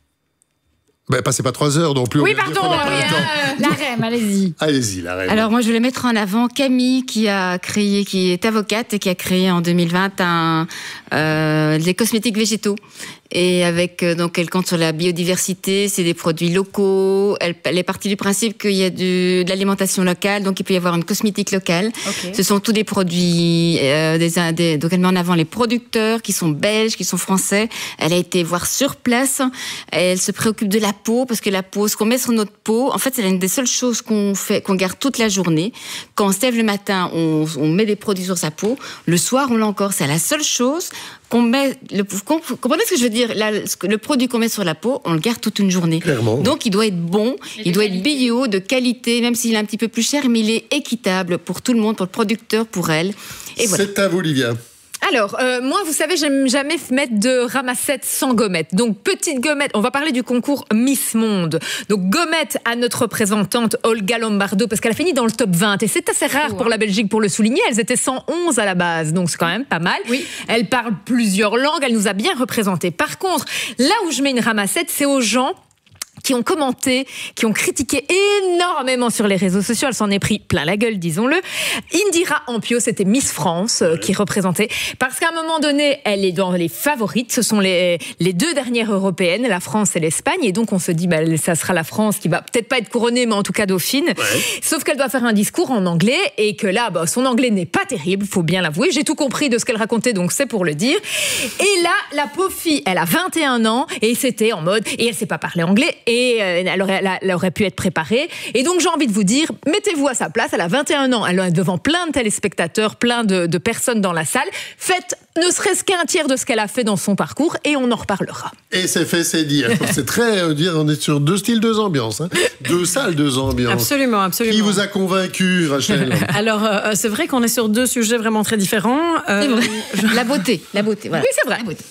Ben, passez pas trois heures non plus. Oui, on va dire pardon. qu'on a pas Oui, le temps. euh, la R E M, allez-y. Allez-y, la reine. Alors moi je voulais mettre en avant Camille qui a créé, qui est avocate et qui a créé en deux mille vingt un, euh, des cosmétiques végétaux. Et avec euh, donc elle compte sur la biodiversité, c'est des produits locaux. Elle, elle est partie du principe qu'il y a du, de l'alimentation locale, donc il peut y avoir une cosmétique locale. Okay. Ce sont tous des produits euh, des, des donc elle met en avant les producteurs qui sont belges, qui sont français. Elle a été voir sur place. Elle se préoccupe de la peau parce que la peau, ce qu'on met sur notre peau, en fait c'est l'une des seules choses qu'on fait, qu'on garde toute la journée. Quand on se lève le matin, on, on met des produits sur sa peau. Le soir, on l'a encore. C'est la seule chose qu'on met. Le, vous comprenez ce que je veux dire? Là, le produit qu'on met sur la peau, on le garde toute une journée. Clairement. Donc, il doit être bon, il doit être bio, de qualité, même s'il est un petit peu plus cher, mais il est équitable pour tout le monde, pour le producteur, pour elle. Et voilà. C'est à vous, Olivia. Alors, euh, moi, vous savez, j'aime jamais mettre de ramassette sans gommette. Donc, petite gommette, on va parler du concours Miss Monde. Donc, gommette à notre représentante Olga Lombardo, parce qu'elle a fini dans le top vingt. Et c'est assez rare pour la Belgique pour le souligner. Elles étaient cent onze à la base, donc c'est quand même pas mal. Oui. Elle parle plusieurs langues, elle nous a bien représentés. Par contre, là où je mets une ramassette, c'est aux gens qui ont commenté, qui ont critiqué énormément sur les réseaux sociaux. Elle s'en est pris plein la gueule, disons-le. Indira Ampio, c'était Miss France euh, qui représentait. Parce qu'à un moment donné, elle est dans les favorites. Ce sont les, les deux dernières européennes, la France et l'Espagne. Et donc, on se dit, bah, ça sera la France qui va peut-être pas être couronnée, mais en tout cas dauphine. Ouais. Sauf qu'elle doit faire un discours en anglais et que là, bah, son anglais n'est pas terrible, faut bien l'avouer. J'ai tout compris de ce qu'elle racontait, donc c'est pour le dire. Et là, la pauvre fille, elle a vingt et un ans et c'était en mode, et elle sait pas parler anglais. Et Et elle aurait, elle aurait pu être préparée. Et donc, j'ai envie de vous dire, mettez-vous à sa place. Elle a vingt et un ans. Elle est devant plein de téléspectateurs, plein de, de personnes dans la salle. Faites ne serait-ce qu'un tiers de ce qu'elle a fait dans son parcours et on en reparlera. Et c'est fait, c'est dit. Alors, c'est très, euh, dire, on est sur deux styles, deux ambiances. Hein. Deux salles, deux ambiances. Absolument, absolument. Qui vous a convaincu, Rachel? Alors, euh, c'est vrai qu'on est sur deux sujets vraiment très différents. Euh, c'est vrai. Je... La beauté, la beauté, voilà. Oui, c'est vrai. La beauté.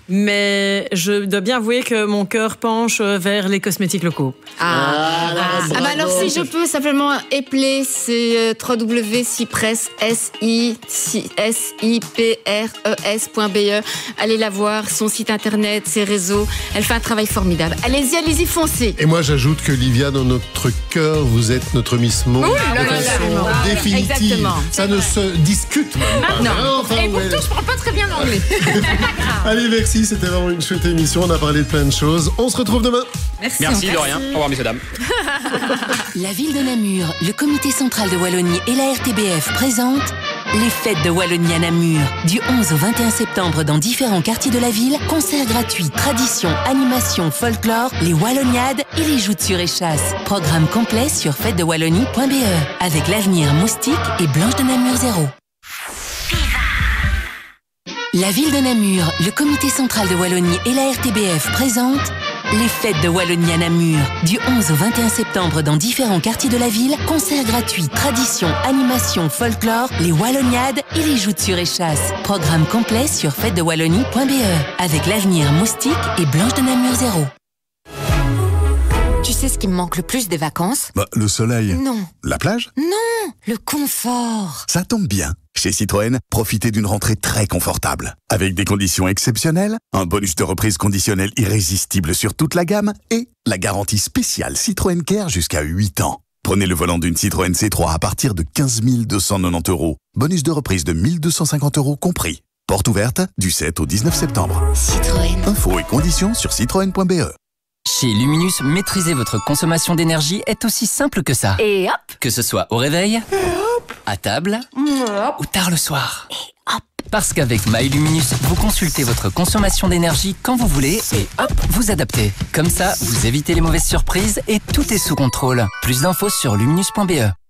Mais je dois bien avouer que mon cœur penche vers les cosmétiques locaux. Ah, ah, ah, ah bah alors si je peux simplement épeler, c'est euh, w w w point cypress point b e. Allez la voir, son site internet, ses réseaux. Elle fait un travail formidable. Allez-y, allez-y, foncez. Et moi, j'ajoute que Livia, dans notre cœur, vous êtes notre Miss Monde de façon définitive. Exactement. Ça ne se discute même pas. Ah, non. Enfin, Et ouais. pourtant, je parle pas très bien l'anglais. Allez, merci. C'était vraiment une chouette émission. On a parlé de plein de choses. On se retrouve demain. Merci, Merci de rien. Au revoir, messieurs, dames. La ville de Namur, le comité central de Wallonie et la R T B F présentent les fêtes de Wallonie à Namur. Du onze au vingt et un septembre dans différents quartiers de la ville, concerts gratuits, traditions, animations, folklore, les Walloniades et les joutes sur échasse. Programme complet sur fête de wallonie point b e avec l'avenir Moustique et Blanche de Namur Zéro. La ville de Namur, le comité central de Wallonie et la R T B F présentent Les fêtes de Wallonie à Namur. Du onze au vingt et un septembre dans différents quartiers de la ville, concerts gratuits, traditions, animations, folklore, les Walloniades et les joutes sur échasse. Programme complet sur fête de wallonie point b e avec l'avenir Moustique et Blanche de Namur Zéro. Tu sais ce qui me manque le plus des vacances? Bah, le soleil. Non. La plage? Non, le confort. Ça tombe bien. Chez Citroën, profitez d'une rentrée très confortable. Avec des conditions exceptionnelles, un bonus de reprise conditionnel irrésistible sur toute la gamme et la garantie spéciale Citroën Care jusqu'à huit ans. Prenez le volant d'une Citroën C trois à partir de quinze mille deux cent quatre-vingt-dix euros. Bonus de reprise de mille deux cent cinquante euros compris. Porte ouverte du sept au dix-neuf septembre. Citroën. Infos et conditions sur citroën point b e. Chez Luminus, maîtriser votre consommation d'énergie est aussi simple que ça. Et hop. Que ce soit au réveil, à table ou tard le soir. Et hop. Parce qu'avec MyLuminus, vous consultez votre consommation d'énergie quand vous voulez et hop, vous adaptez. Comme ça, vous évitez les mauvaises surprises et tout est sous contrôle. Plus d'infos sur luminus point b e.